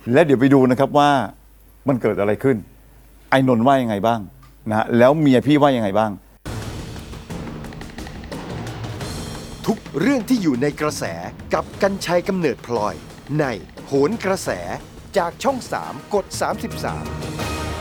และเดี๋ยวไปดูนะครับว่ามันเกิดอะไรขึ้น ไอ้นนท์ว่ายังไงบ้างนะฮะแล้วเมียพี่ว่ายังไงบ้างทุกเรื่องที่อยู่ในกระแสกับกรรชัยกำเนิดพลอยในโหนกระแสจากช่อง 3 กด 33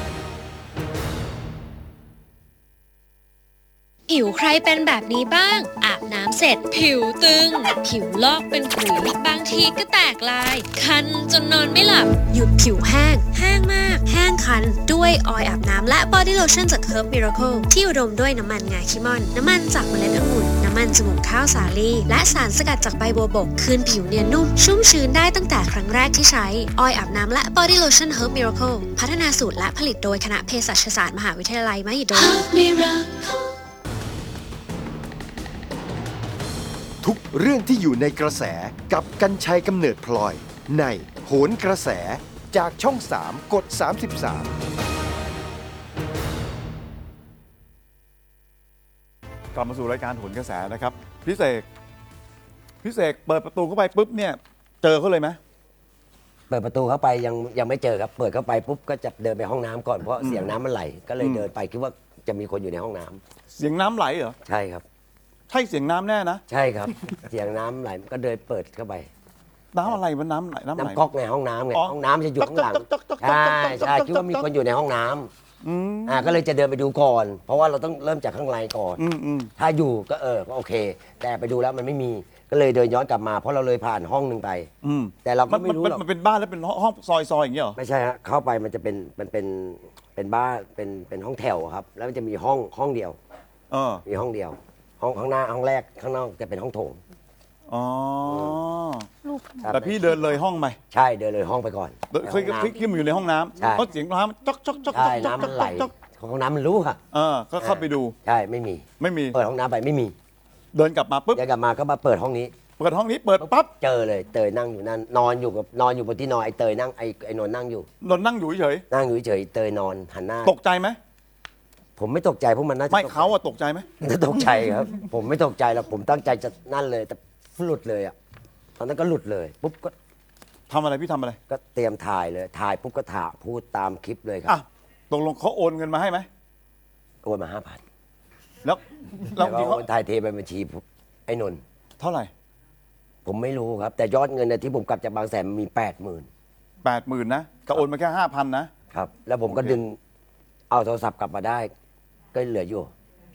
ผิวใครเป็นแบบนี้บ้าง อาบน้ำเสร็จผิวตึง ผิวลอกเป็นขุยบางทีก็แตกลาย คันจนนอนไม่หลับ หยุดผิวแห้ง แห้งมาก แห้งคัน ด้วยออยล์อาบน้ำและบอดี้โลชั่นจาก Herb Miracle ที่อุดมด้วยน้ำมันงาคิมอน น้ำมันจากเมล็ดองุ่น น้ำมันจมูกข้าวสาลี และสารสกัดจากใบบัวบก คืนผิวเนียนนุ่ม ชุ่มชื้นได้ตั้งแต่ครั้งแรกที่ใช้ ออยล์อาบน้ำและบอดี้โลชั่น Herb Miracle พัฒนาสูตรและผลิตโดยคณะเภสัชศาสตร์มหาวิทยาลัยมหิดลทุกเรื่องที่อยู่ในกระแสกับกรรชัยกำเนิดพลอยในโหนกระแสจากช่อง 3 กด 33 กลับมาสู่รายการโหนกระแสนะครับพี่เสกเปิดประตูเข้าไปปุ๊บเนี่ยเจอเขาเลยไหมเปิดประตูเข้าไปยังไม่เจอครับเปิดเข้าไปปุ๊บก็จะเดินไปห้องน้ำก่อนเพราะเสียงน้ำมันไหลก็เลยเดินไปคิดว่าจะมีคนอยู่ในห้องน้ำเสียงน้ำไหลเหรอใช่ครับใช่เสียงน้ำแน่นะใช่ครับ เสียงน้ำไหลก็เดินเปิดเข้าไปน้ำอะไรมันน้ำไหลน้ำไหลน้ำก๊อกในห้องน้ำไงอ๋อห้องน้ำจะอยู่ข้างหลังจ๊อกจ๊อกจ๊อกจ๊อกใช่จ๊อกจ๊อกใช่จ๊อกคิดว่ามีคนอยู่ในห้องน้ำอืมก็เลยจะเดินไปดูก่อน เพราะว่าเราต้องเริ่มจากข้างในก่อนอืมถ้าอยู่ก็ก็โอเค แต่ไปดูแล้วมันไม่มีก็เลยเดินย้อนกลับมาเพราะเราเลยผ่านห้องหนึ่งไป แต่เราก็ไม่รู้หรอกมันเป็นบ้านแล้วเป็นห้องซอยอย่างเงี้ยเหรอไม่ใช่ฮะเข้าไปมันจะเป็นบ้านเป็นห้องแถวครับ แล้วมันจะมีห้องเดียวเออมีห้องเดียว ห้องข้างหน้าห้องแรกข้างนอกจะเป็นห้องโถงอ๋อครับแต่พี่เดินเลยห้องไปใช่เดินเลยห้องไปก่อนเคยขึ้นมาอยู่ในห้องน้ใช่ำเพราะเสียงน้ำจ๊อกจ๊อกจ๊อกใช่จ๊อกน้ำมันไหลจ๊อกห้องน้ำมันรู้ค่ะก็เข้าไปดูใช่ไม่มีไม่มีเปิดห้องน้ำไปไม่มีเดินกลับมาปุ๊บเดินกลับมาก็มาเปิดห้องนี้เปิดห้องนี้เปิดปั๊บเจอเลยเตยนั่งอยู่นั่นนอนอยู่บนที่นอนไอ้เตยนั่งไอ้นนท์นั่งอยู่นนท์นั่งอยู่เฉยนั่งอยู่เฉยๆเตยนอนหันหน้าตกใจไหมผมไม่ตกใจเพราะมันน่าจะไม่เขาอะตกใจไหมตกใจครับ ผมไม่ตกใจหรอกผมตั้งใจจะนั่นเลยแต่หลุดเลยอ่ะตอนนั้นก็หลุดเลยปุ๊บก็ทำอะไรพี่ทำอะไรก็เตรียมถ่ายเลยถ่ายปุ๊บก็ถ่ายพูดตามคลิปเลยครัอ่ะบตกลงเขาโอนเงินมาให้ไหมโอนมา5,000 แล้วแล้วที่ก็เขาถ่ายเทไปบัญชีไอ้นนท์เท่าไหร่ผมไม่รู้ครับ แต่ยอดเงินเนี่ยที่ผมกลับจากบางแสนมี 80,000 80,000นะก็โอนมาแค่5,000นะครับแล้วผมก็โอเคดึงเอาโทรศัพท์กลับมาได้ ก็เหลืออยู่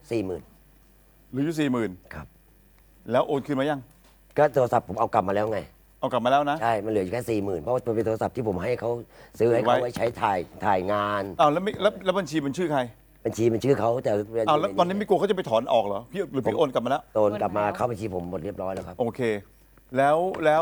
40,000 หรืออยู่40,000 ครับแล้วโอนคืนมายังก็โทรศัพท์ผมเอากลับมาแล้วไงเอากลับมาแล้วนะใช่มันเหลืออยู่แค่40,000เพราะว่ามันเป็นโทรศัพท์ที่ผมให้เขาซื้อให้เขาไว้ไว้ใช้ถ่ายงานอ้าวแล้วไม่แล้วบัญชีเป็นชื่อใครบัญชีเป็นชื่อเขาแต่อ้าวแล้วตอนนี้ไม่กลัวเขาจะไปถอนออกเหรอพี่หรือพี่โอนกลับมาแล้วโอนกลับมาเข้าบัญชีผมหมดเรียบร้อยแล้วครับโอเค แล้ว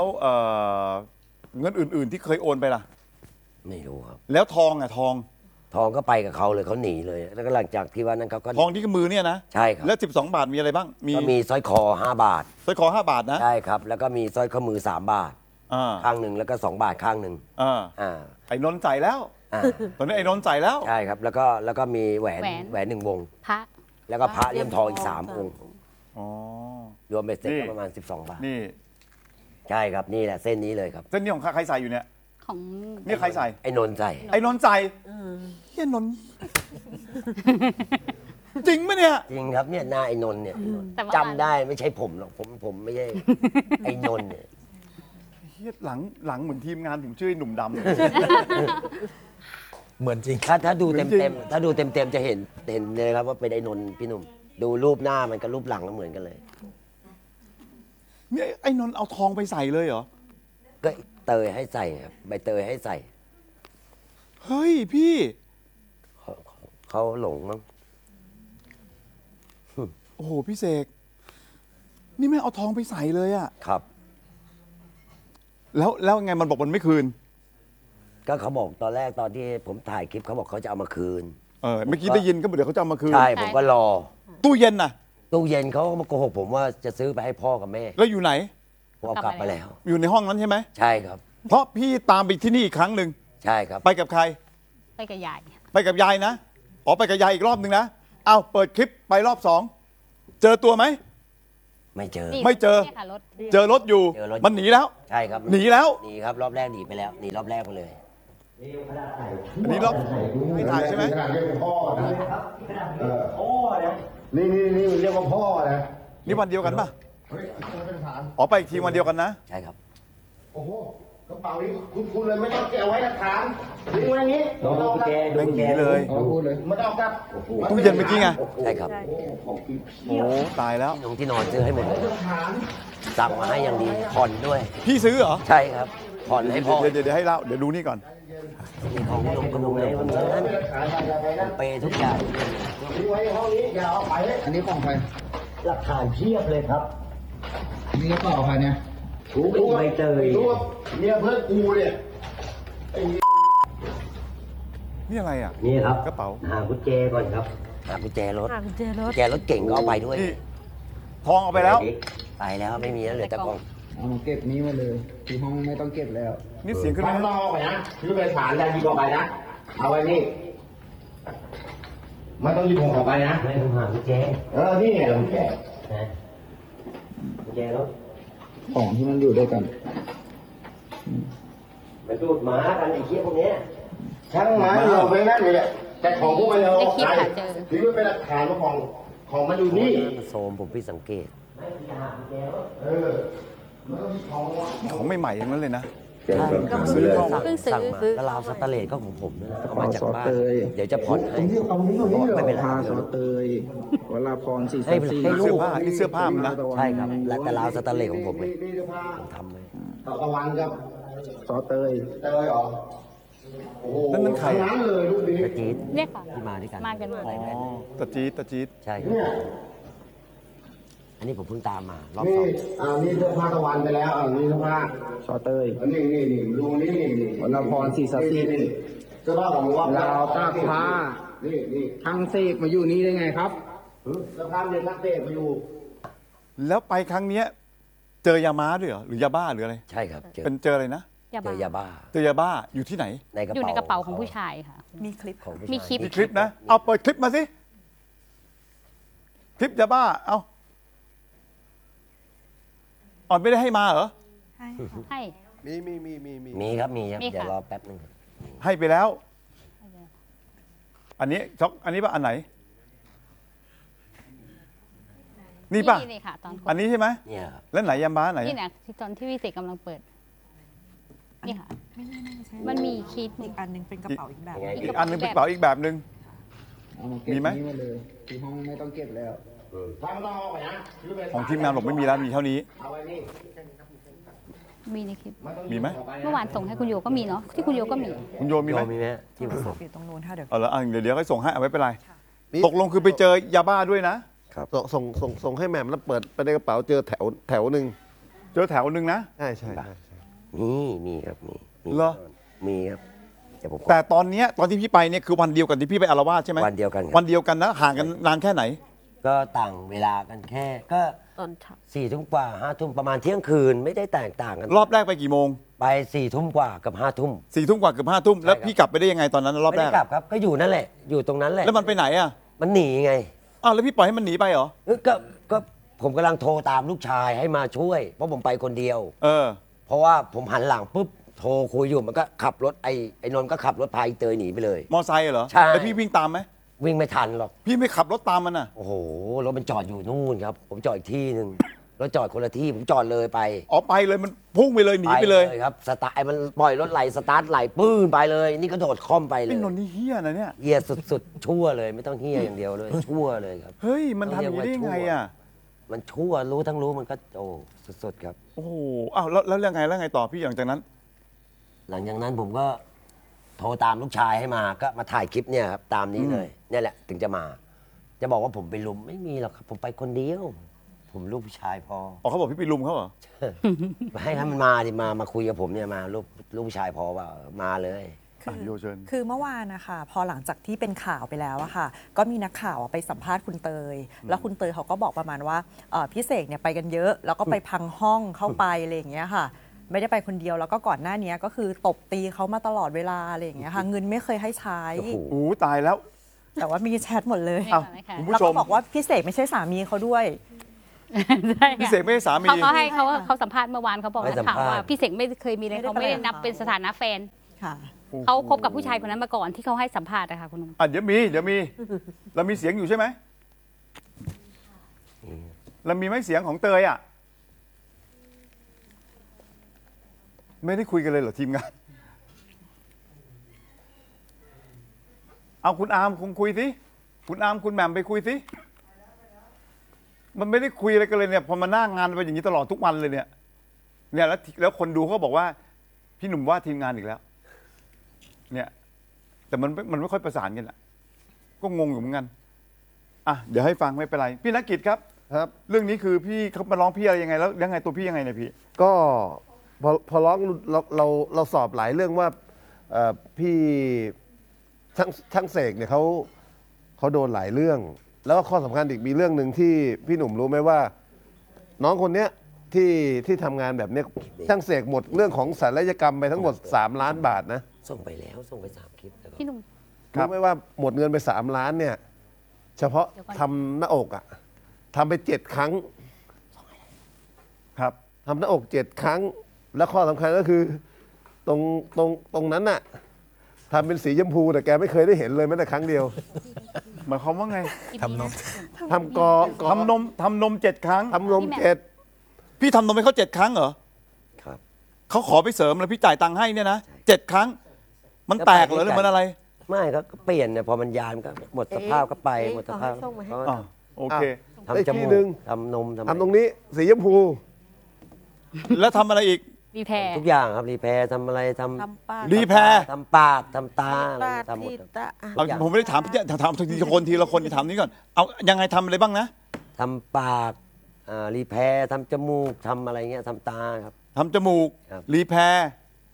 เงินอื่น ๆที่เคยโอนไปล่ะไม่รู้ครับแล้วทองอ่ะทองทองก็ไปกับเขาเลยเขาหนีเลย แล้วก็หลังจากที่ว่านั้นเขาก็ทองที่มือเนี่ยนะใช่ครับแล้ว12 บาทมีอะไรบ้างก็มีสร้อยคอ5 บาทสร้อยคอ5 บาทนะใช่ครับ แล้วก็มีสร้อยข้อมือ3 บาทอ่าข้างหนึ่งแล้วก็2 บาทข้างหนึ่งอ่าอ่าไอ้นนท์จ่ายแล้วอ่าตอนนี้ไอ้นนท์จ่ายแล้วใช่ครับแล้วก็มีแหวน1 วงพระแล้วก็พระเลี่ยมทองอีก3 องค์อ๋อรวมเป็นเสร็จนี่ก็ประมาณ12 บาทนี่ใช่ครับนี่แหละเส้นนี้เลยครับเส้นนี้ของใครใส่อยู่เนี่ยของนี่ใครใส่ไอ้นนท์ใส่ไอ้นนท์ใส่เฮียนนท์จริงไหมเนี่ยจริงครับเนี่ยหน้าไอ้นนท์เนี่ยแต่ว่าจำได้ไม่ใช่ผมหรอกผมไม่ใช่ ไอ้นนท์เนี่ยเฮียหลังเหมือนทีมงานผมชื่อไอ้หนุ่มดำเลยเหมือนจริงถ้าดูเหมืเต็อนมจริเต็งมถ้าดูเต็มเต็มจะเห็นเลยครับว่าเป็นไอ้นนท์พี่หนุ่มดูรูปหน้ามันกับรูปหลังมันเหมือนกันเลยเนี่ยไอ้นนท์เอาทองไปใส่เลยเหรอก็เตยให้ใส่ครับใบเตยให้ใส่เฮ้ยพี่เขาหลงมั้งโอ้โหพี่เสกนี่แม่งเอาทองไปใส่เลยอะครับแล้วไงมันบอกมันไม่คืนก็เขาบอกตอนแรกตอนที่ผมถ่ายคลิปเขาบอกเขาจะเอามาคืนเมื่อกี้ได้ยินก็บอกเดี๋ยวเขาจะเอามาคืนใช่ผมก็รอตู้เย็นน่ะตู้เย็นเขาก็มาโกหกผมว่าจะซื้อไปให้พ่อกับแม่แล้วอยู่ไหนผมเอากลับไปแล้วอยู่ในห้องนั้นใช่ไหมใช่ครับเพราะพี่ตามไปที่นี่อีกครั้งหนึ่งใช่ครับไปกับใครไปกับยายไปกับยายนะอ๋อไปกับยายอีกรอบหนึ่งนะเอาเปิดคลิปไปรอบสองเจอตัวไหมไม่เจอนี่ไม่เจอนี่ยค่ะรถเจอรถอยู่เจอรถมันหนีแล้วใช่ครับหนีแล้วหนีครับรอบแรกหนีไปแล้วหนีรอบแรกไปเลยอันนี้ล็อกไม่ถ่ายใช่ไหมขนาดเรียกว่าพ่อนะพ่อนะนี่เรียกว่าพ่อนะนี่วันเดียวกันป่ะเฮ้ยเป็นฐานอ๋อไปอีกทีวันเดียวกันนะใช่ครับโอ้โหกระเป๋านี้คุณเลยไม่ต้องเก็บเอาไว้หลักฐานทิ้งไว้อย่างนี้ไม่ต้องเอากลับแม่งหนีเลยพูดเลยไม่ต้องเอากลับตู้เย็นเมื่อกี้ไงใช่ครับโอ้ตายแล้วที่นงที่นอนซื้อให้หมดเลยสั่งมาให้อย่างดีผ่อนด้วยพี่ซื้อเหรอใช่ครับผ่อนให้พ่อเดี๋ยวให้เล่าเดี๋ยวดูนี่ก่อนมีของนมกระนมอะไรมันนั้นขายไปนะเปย์ทุกอย่างทิ้งไว้ในห้องนี้อย่าเอาไปอันนี้ของใครหลักฐานเพียบเลยครับนี่กระเป๋าใครเนี่ยรู้ใบเตยรู้ว่าเนี่ยเพื่อนกูเนี่ยนี่อะไรอ่ะนี่ครับกระเป๋าหากุญแจก่อนครับหากุญแจรถกุญแจรถกุญแจรถเก่งก็เอาไปด้วยนี่ทองเอาไปแล้วไปแล้วไม่มีแล้วเหลือแต่กล่องเอาเก็บนี้มาเลยที่ห้องไม่ต้องเก็บแล้วนี่เสียงขึ้นไหมข้างนอกไปนะที่เป็นฐานได้ดีกว่าไปนะ เอาไว้นี่ไม่ต้องหยิบของออกไปนะไม่ต้องหากุญแจนี่ไงกุญแจนะกุญแจรถของที่มันอยู่ด้วยกันไปดูดหมากันไอ้เชี่ยพวกเนี้ยช่างไม้เราไปนั่นเลยแต่ของพวกมันเราในคลิปหาเจอถือว่าเป็นหลักฐานว่าของมันอยู่นี่มันโซมผมพี่สังเกตมันต้องมีของของใหม่ๆอย่างนั้นเลยนะซื้อเพิ่งซื้อสั่งมาแล้วราวสแตนเลสก็ของผมนะเอามาจากบ้านซอสเตยเดี๋ยวจะผ่อนให้เอานี้อยู่นี่เหรอไม่เป็นไรพาสอเตยวราพร4 ให้ 3 4 ให้ลูเสื้อก ผ้านี่เสื้อผ้ามันนะใช่ครับและแต่ราวสแตนเลสของผมเลยนี่เสื้อผ้าผมทำเลยตะวันกับซอเตยเตยเหรอโอ้โหนั่นใครทั้งนั้นเลยลูกนี้กระจี๊ดเนี่ยค่ะที่มาด้วยกันมากันหมดใส่แว่นตะจี๊ดตะจี๊ดใช่ครับเนี่ยอันนี้ผมเพิ่งตามมารอบนี่สองนี่เสื้อผ้าตะวันไปแล้วนี่เสื้อผ้าซอเตยนี่ดูนี่วราพร4 3 4 เสื้อผ้าของวัดลาวตากผ้านี่ทั้งเสกมาอยู่นี่ได้ไงครับเสื้อผ้าเรียนนักเตะมาอยู่แล้วไปครั้งเนี้ยเจอยาม้าด้วยเหรอหรือยาบ้าหรืออะไรใช่ครับเจอเป็นเจออะไรนะยาเจอยาบ้าเจอยาบ้าอยู่ที่ไหนในกระอยู่เป๋าในกระเป๋าของผู้ชายค่ะมีคลิปของผู้มีชายคลิปมีคลิปนะ เอาเปิดคลิปมาสิ คลิปยาบ้า เอาอ่อนไม่ได้ให้มาเหรอให้ค่ะให้มีครับมีครับมีค่ะเดี๋ยวรอแป๊บนึงให้ไปแล้ว อันนี้ช็อกอันนี้ป่ะ อันไหน นี่ป่ะนี่ค่ะตอนอันนี้ใช่ไหมเนี่ยครับแล้วไหนยาบ้าไหนนี่นะที่ตอนที่วิเศษกำลังเปิด นี่ค่ะไม่ใช่มันมีคลิปอีกอันหนึงเป็นกระเป๋าอีกแบบยังไงอีกอันหนึงเป็นกระเป๋าอีกแบบหนึ่งเอาเก็บมีไหมนี้มาเลยที่ห้องไม่ต้องเก็บแล้วผ้าไม่ต้องเอาไปนะของทีมงานบอกไม่มีแล้วมีเท่านี้เอาไว้นี่มีในคลิปมีไหมเมื่อวานส่งให้คุณโยก็มีเนาะ ที่คุณโยก็มีคุณโยมีโยไหมมีไหมฮะที่ผมส่งอยู่ตรงนู้นค่ะเดี๋ยวเอาละอ่ะเดี๋ยวค่อยส่งให้เอาไว้เป็นไร ตกลงคือไปเจอยาบ้าด้วยนะส่งให้แหม่มแล้วเปิดไปในกระเป๋าเจอแถวหนึ่งเจอแถวหนึ่งนะใช่ใช่มีครับมีเหรอมีครับเดี๋ยวผมขอแต่ตอนเนี้ยตอนที่พี่ไปเนี่ยคือวันเดียวกันที่พี่ไปอาละวาดใช่ไหมวันเดียวกันครับวันเดียวกันนะห่างกันนานแค่ไหนก็ต่างเวลากันแค่ก็ตอนเช้า 4 ทุ่มกว่า5 ทุ่มประมาณเที่ยงคืนไม่ได้แตกต่างกันรอบแรกไปกี่โมงไป4 ทุ่มกว่ากับ5 ทุ่ม 4 ทุ่มกว่าเกือบ5 ทุ่มแล้วใช่ครับพี่กลับไปได้ยังไงตอนนั้นรอบไม่แรได้กกลับครับก็อยู่นั่นแหละ อยู่ตรงนั้นแหละแล้วมันไปไหนอ่ะมันหนีไงอ้าวแล้วพี่ปล่อยให้มันหนีไปเหรอก็ผมกำลังโทรตามลูกชายให้มาช่วย เพราะผมไปคนเดียวเออเพราะว่าผมหันหลังปุ๊บโทรคุยอยู่มันก็ขับรถไอ้นนท์ก็ขับรถพาอีเตยหนีไปเลยมอไซค์เหรอใช่แล้วพี่วิ่งตามไหมวิ่งไม่ทันหรอกพี่ไม่ขับรถตามมันอ่ะโอ้โหรถมันจอดอยู่นู่นครับ ผมจอดอีกที่หนึ่งรถจอดคนละที่ผมจอดเลยไปอ๋อไปเลยมันพุ่งไปเลยหนีไปเลยครับสตาร์ทมันปล่อยรถไหลสตาร์ทไหลปื้นไปเลย นี่ก็โดดค่อมไปเลไอ้ยนนท์นี่เฮี้ยนะเนี่ยเฮียสุดๆชั่วเลยไม่ต้องเฮียอย่างเดียวเลย ชั่วเลยครับเฮ้ยมันทำอย่างนี้ได้ยังไงอ่ะมันชั่วรู้ทั้งรู้มันก็โอ้สุดๆครับโอ้โหอ้าวแล้วยังไงแล้วไงต่อพี่หลังจากนั้นหลังจากนั้นผมก็โทรตามลูกชายให้มาก็มาถ่ายคลิปเนี่ยครับตามนี้เลยเนี่ยแหละถึงจะมา จะบอกว่าผมไปลุมไม่มีหรอกครับ ผมไปคนเดียว ผมลูกผู้ชายพออ๋อเขาบอกพี่ไปลุมเขาเหรอให้มันมาดิมาคุยกับผมเนี่ยมาลูกผู้ชายพอว่ามาเลยอ่ะโยเชิญคือเมื่อวานนะคะพอหลังจากที่เป็นข่าวไปแล้วอะค่ะ ก็มีนักข่าวไปสัมภาษณ์คุณเตย แล้วคุณเตยเขาก็บอกประมาณว่าพี่เสกเนี่ยไปกันเยอะ แล้วก็ไปพังห้องเข้าไปอะไรอย่างเงี้ยค่ะ ไม่ได้ไปคนเดียวแล้วก็ก่อนหน้านี้ก็คือตบตีเขามาตลอดเวลาอะไรอย่างเงี้ยค่ะ เงินไม่เคยให้ใช้โอ้โหโอ้ตายแล้วแต่ว่ามีแชทหมดเลยอ้าวไม่ค่ะคุณแล้วผู้ชก็มบอกว่าพี่เสกไม่ใช่สามีเขาด้วยใช่พี่ค่ะเสกไม่ใช่สามีเขาให้เขาสัมภาษณ์เมื่อวานเขาบอกให้นักสัมข่าวภาษณ์ว่าพี่เสกไม่เคยมีเลยไม่ได้เขาไม่ได้นับแถลงข่าวเป็นสถานะแฟนค่ะเขาคบกับผู้ชายคนนั้นมาก่อนที่เขาให้สัมภาษณ์นะคะคุณหนุ่มเดี๋ยวมีเรามีเสียงอยู่ใช่ไหมเรามีไหมเสียงของเตยอ่ะไม่ได้คุยกันเลยเหรอทีมงานเอาคุณอาร์มคงคุยสิคุณอาร์มคุณแหม่มไปคุยสิมันไม่ได้คุยอะไรกันเลยเนี่ยพอมาหน้างานไปอย่างนี้ตลอดทุกวันเลยเนี่ยแล้วคนดูเขาบอกว่าพี่หนุ่มว่าทีมงานอีกแล้วเนี่ยแต่มันไม่ค่อยประสานกันอ่ะก็งงอยู่เหมือนกันอ่ะเดี๋ยวให้ฟังไม่เป็นไรพี่นักกิจครับครับเรื่องนี้คือพี่เขามาร้องพี่อะไรยังไงแล้วยังไงตัวพี่ยังไงเนี่ยพี่ก็พอร้องเราสอบหลายเรื่องว่าพี่ช่างเสกเนี่ยเขาโดนหลายเรื่อง แล้วก็ข้อสำคัญอีกมีเรื่องหนึ่งที่พี่หนุ่มรู้ไหมว่า น้องคนเนี้ยที่ทำงานแบบเนี้ยช่างเสกหมดเรื่องของศัลยกรรมไปทั้งหมด3 ล้านบาทนะส่งไปแล้วส่งไป3 คลิปแล้วก็พี่หนุ่มรู้ไหมว่าหมดเงินไป3 ล้านเนี่ยเฉพาะเดี๋ยวก่อนทำหน้าอกอะทำไป7 ครั้งครับทำหน้าอก7 ครั้ง แล้วข้อสำคัญก็คือตรงนั้นน่ะทำเป็นสีชมพูแต่แกไม่เคยได้เห็นเลยแม้แต่ครั้งเดียวหมายความว่าไงทำนมทำทำนม7 ครั้งทำนมเจ็ดพี่ทำนมให้เขา7 ครั้งเหรอครับเขาขอไปเสริมแล้วพี่จ่ายตังค์ให้เนี่ยนะ7 ครั้ง มันแตกเหรอหรือมันอะไรไม่ก็เปลี่ยนเนี่ยพอมันยานก็หมดสภาพก็ไปหมดสภาพอ๋อโอเคทำจมูกทำนมทำตรงนี้สีชมพูแล้วทำอะไรอีกรีแพร์ทุกอย่างครับรีแพร์ทำอะไรทำรีแพร์ทำปากทำตาอะไรทำหมดครับเอาผมไม่ได้ถามพี่ถามทีละคนที่ถามนี้ก่อนเอายังไงทำอะไรบ้างนะทำปากรีแพร์ทำจมูกทำอะไรเงี้ยทำตาครับทำจมูกครับรีแพร์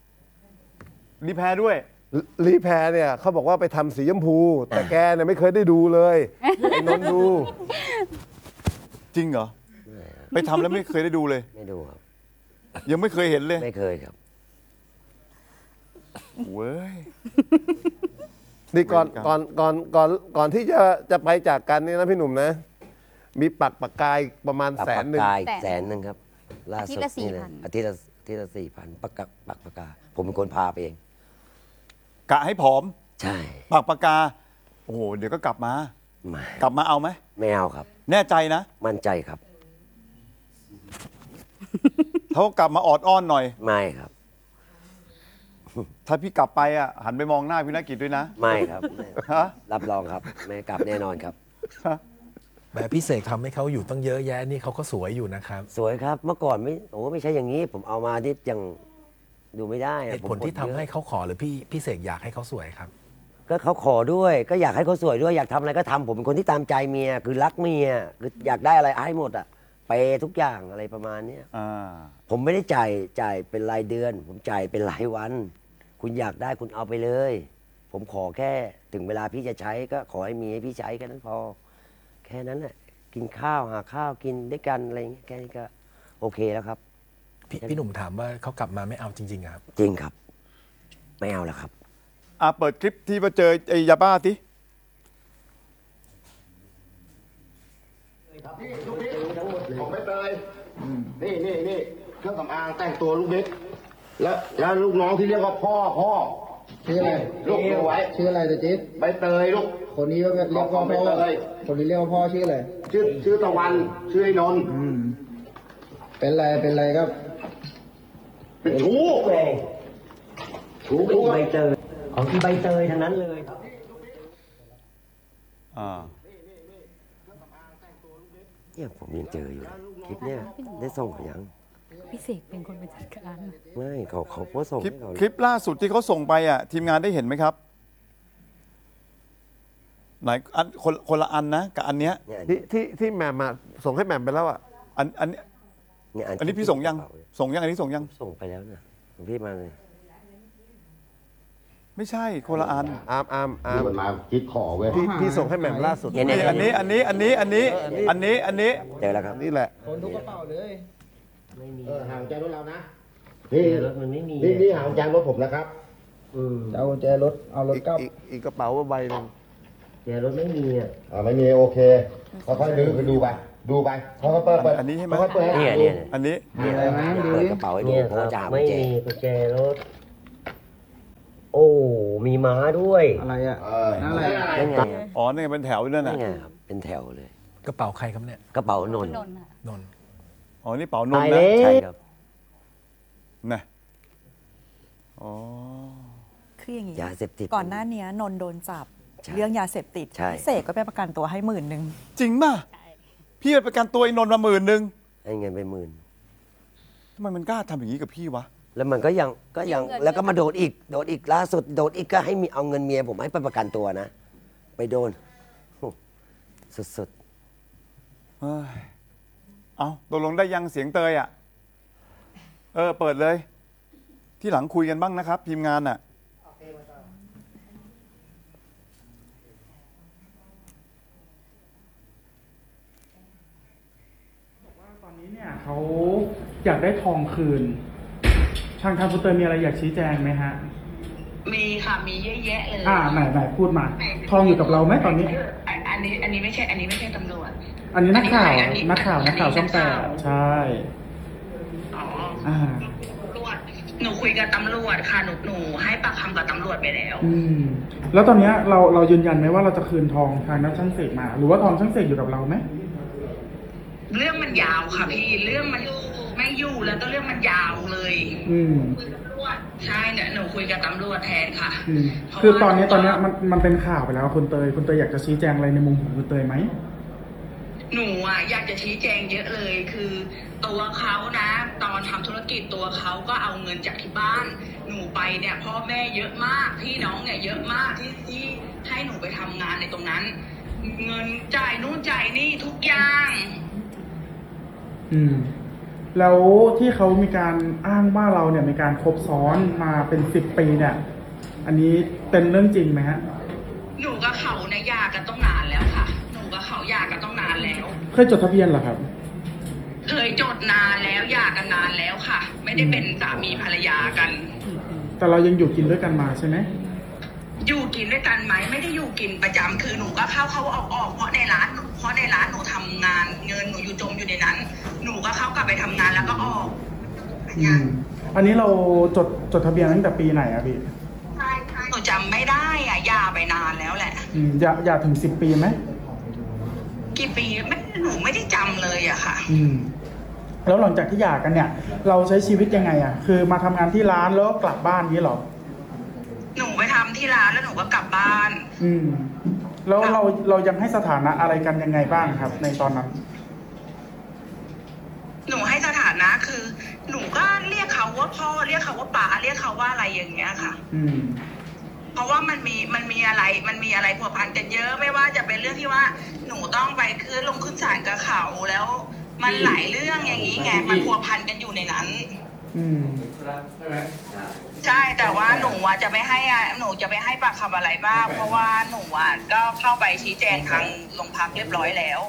ด้วยรีแพรเนี่ยเขาบอกว่าไปทำสีชมพู แต่แกเนี่ยไม่เคยได้ดูเลยไอ้นนท์ดูจริงเหรอไปทำแล้วไม่เคยได้ดูเลยไม่ดูครับยังไม่เคยเห็นเลยไม่เคยครับเว้ยนี่ก่อนครับก่อนที่จะไปจากกันนี่นะพี่หนุ่มนะ มีปักปากกายประมาณปัก 100,000 ปากกาอีก100,000ครับล่าสุดนี่เลยอาทิตย์ละ4,000ปักปากกาผมเป็นคนพาไปเองกะให้ผอมใช่ปากปากกาโอ้โหเดี๋ยวก็กลับมาไม่กลับมาเอาไหมไม่เอาครับแน่ใจนะมั่นใจครับเขากลับมาออดอ้อนหน่อยไม่ครับถ้าพี่กลับไปอ่ะหันไปมองหน้าพี่นักกิจด้วยนะไม่ครับไม่ฮะรับรองครับไม่กลับแน่นอนครับแบบพี่เสกทำให้เขาอยู่ตั้งเยอะแยะนี่เขาก็สวยอยู่นะครับสวยครับเมื่อก่อนไม่ใช่อย่างนี้ ผมเอามาที่ยังดูไม่ได้เหตุผลที่ทำให้เขาขอหรือพี่เสกอยากให้เขาสวยครับก็เขาขอด้วยก็อยากให้เขาสวยด้วยอยากทำอะไรก็ทำผมเป็นคนที่ตามใจเมียคือรักเมียคืออยากได้อะไรให้หมดอ่ะไปทุกอย่างอะไรประมาณเนี้ยอ่าผมไม่ได้จ่ายเป็นรายเดือน ผมจ่ายเป็นรายวัน คุณอยากได้คุณเอาไปเลย ผมขอแค่ถึงเวลาพี่จะใช้ก็ขอให้มีให้พี่ใช้แค่นั้นพอ แค่นั้นแหละกินข้าวหาข้าวกินด้วยกันอะไรอย่างเงี้ยแค่นี้ก็โอเคแล้วครับพี่หนุ่มถามว่าเขากลับมาไม่เอาจริงๆครับจริงครับ ไม่เอาแล้วครับเปิดคลิปที่มาเจอไอ้ยาบ้าสินี่ลูกบิ๊กของใบเตยนี่เครื่องสำอางแต่งตัวลูกบิ๊กแล้วลูกน้องที่เรียกว่าพ่อชื่ออะไรลูกเอาไว้ชื่ออะไรตัวจิ๊ดใบเตยลูกคนนี้เรียกว่าพ่อใบเตยคนนี้เรียกว่าพ่อชื่ออะไรชื่อตะวันชื่อไอ้นนท์เป็นไรครับเป็นชู้ชูใบเตยของที่ใบเตยทั้งนั้นเลย เนี่ยผมยังเจออยู่คลิปเนี่ยได้ส่งเขายังพี่เสกเป็นคนไปจัดการไม่เขาโพสต์ส่งคลิปให้เราคลิปล่าสุดที่เขาส่งไปอ่ะทีมงานได้เห็นไหมครับไหนอันคนละอันนะกับอันเนี้ยเนี่ยที่แหม่มมาส่งให้แหม่มไปแล้วอ่ะอันนี้พี่ส่งยังอันนี้ส่งยังส่งไปแล้วนะพี่มาเลยไม่ใช่คนละอันอาร์มนี่มันมาคิดขอเว้ยพี่ส่งให้แหม่มล่าสุดเนี่ยอันนี้เจอแล้วครับนี่แหละคนทุกกระเป๋าเลยห่างใจรถเรานะนี่รถมันไม่มีนี่ห่างใจรถผมนะครับจะเอากุญแจรถ เอารถกลับอีกกระเป๋าใบหนึงเจอรถไม่มีอ่ะไม่มีโอเคค่อยๆดูไปค่อยๆเปิดอันนี้ใช่ไหมค่อยๆเปิดเนี่ยอันนี้อะไรนะเปิดกระเป๋าให้ดูเนี่ยเพราะว่าจะหาไม่กุญแจมีกุญแจรถ โอ้มีม้าด้วยอะไรอ่ะนั่นอะไรนั่นไงครับอ๋อนี่นไงเป็นแถวอยู่นั่นนั่น่ะนไงครับเป็นแถวเลยกระเป๋าใครครับเนี่ยกระเป๋านนท์นนท์อะนนท์อ๋อนี่เป๋านนตายท์แล้นะวใช่ครับนะอ๋อคืออย่างนี้ยาเสพติดก่อนหน้านี้นนท์โดนจับใช่เรื่องยาเสพติดใช่พี่เสกก็ไปประกันตัวให้10,000 จริงป่ะพี่ไปประกันตัวไอ้นนท์มา10,000 ให้เงินไป10,000 ทำไมมันกล้าทำอย่างนี้กับพี่วะแล้วมันก็ยังแล้วก็มาโดนอีกล่าสุดโดนอีกก็ให้มีเอาเงินเมียผมให้ไปประกันตัวนะ ไปโดนโอ้สุดเฮ้ยเอาตกลงได้ยังเสียงเตยอ่ะเปิดเลย ที่หลังคุยกันบ้างนะครับทีมงานอ่ะตอนนี้เนี่ยเขาอยากได้ทองคืน ทางคุณเตยมีอะไรอยากชี้แจงไหมฮะมีค่ะ มีเยอะแยะเลยไหนพูดมา ทองอยู่กับเราไหมตอนนี้อันนี้ไม่ใช่ตำรวจอันนี้นักข่าวอันนี้นักข่าวช่องแปดใช่อ๋ออ่าตำรวจหนูคุยกับตำรวจค่ะ หนูให้ปากคำกับตำรวจไปแล้วแล้วตอนเนี้ยเรายืนยันไหมว่าเราจะคืนทองทางนักช่างเสกมา หรือว่าทองช่างเสกอยู่กับเราไหมเรื่องมันยาวค่ะพี่ เรื่องมันไม่อยู่แล้วก็เรื่องมันยาวเลย ใช่เนี่ยหนูคุยกับตำรวจแทนค่ะคือตอนนี้มันเป็นข่าวไปแล้วคุณเตยอยากจะชี้แจงอะไรในมุมของคุณเตยไหมหนูอ่ะอยากจะชี้แจงเยอะเลย คือตัวเขานะ ตอนทำธุรกิจตัวเขาก็เอาเงินจากที่บ้าน หนูไปเนี่ยพ่อแม่เยอะมาก พี่น้องเนี่ยเยอะมากที่ให้หนูไปทำงานในตรงนั้น เงินจ่ายนู่นจ่ายนี่ทุกอย่างแล้วที่เขามีการอ้างว่าเราเนี่ยมีการคบซ้อนมาเป็น10 ปีเนี่ย อันนี้เป็นเรื่องจริงไหมฮะหนูกับเขาเนี่ยหย่ากันต้องนานแล้วค่ะ หนูกับเขาหย่ากันต้องนานแล้วเคยจดทะเบียนเหรอครับเคยจดนานแล้วหย่ากันนานแล้วค่ะ ไม่ได้เป็นสามีภรรยากันแต่เรายังอยู่กินด้วยกันมาใช่ไหมอยู่กินด้วยกันไหมไม่ได้อยู่กินประจำคือหนูก็เข้าออกเพราะในร้านหนูทำงานเงินหนูอยู่จมอยู่ในนั้น หนูก็เข้ากลับไปทำงานแล้วก็ออกอันนี้เราจดทะเบียนตั้งแต่ปีไหนอะพี่หนูจำไม่ได้อ่ะหย่าไปนานแล้วแหละอย่าถึง10 ปีไหมกี่ปีหนูไม่ได้จำเลยอะค่ะแล้วหลังจากที่หย่ากันเนี่ย เราใช้ชีวิตยังไงอะคือมาทำงานที่ร้านแล้วก็กลับบ้านนี้เหรอหนูไปทำที่ร้านแล้วหนูก็กลับบ้านแล้วเรายังให้สถานะอะไรกันยังไงบ้างครับ ในตอนนั้นหนูให้สถานะคือ หนูก็เรียกเขาว่าพ่อเรียกเขาว่าป๋าเรียกเขาว่าอะไรอย่างเงี้ยค่ะ เพราะว่ามันมีอะไรผัวพันกันเยอะไม่ว่าจะเป็นเรื่องที่ว่าหนูต้องไปลงขึ้นศาลกับเขาแล้ว มันหลายเรื่องอย่างนี้ไงมันผัวพันกันอยู่ในนั้นใช่แต่ว่าหนูจะไม่ให้ปากคำอะไรบ้างเพราะว่าหนูก็เข้าไปชี้แจงทางโรงพักเรียบร้อยแล้ว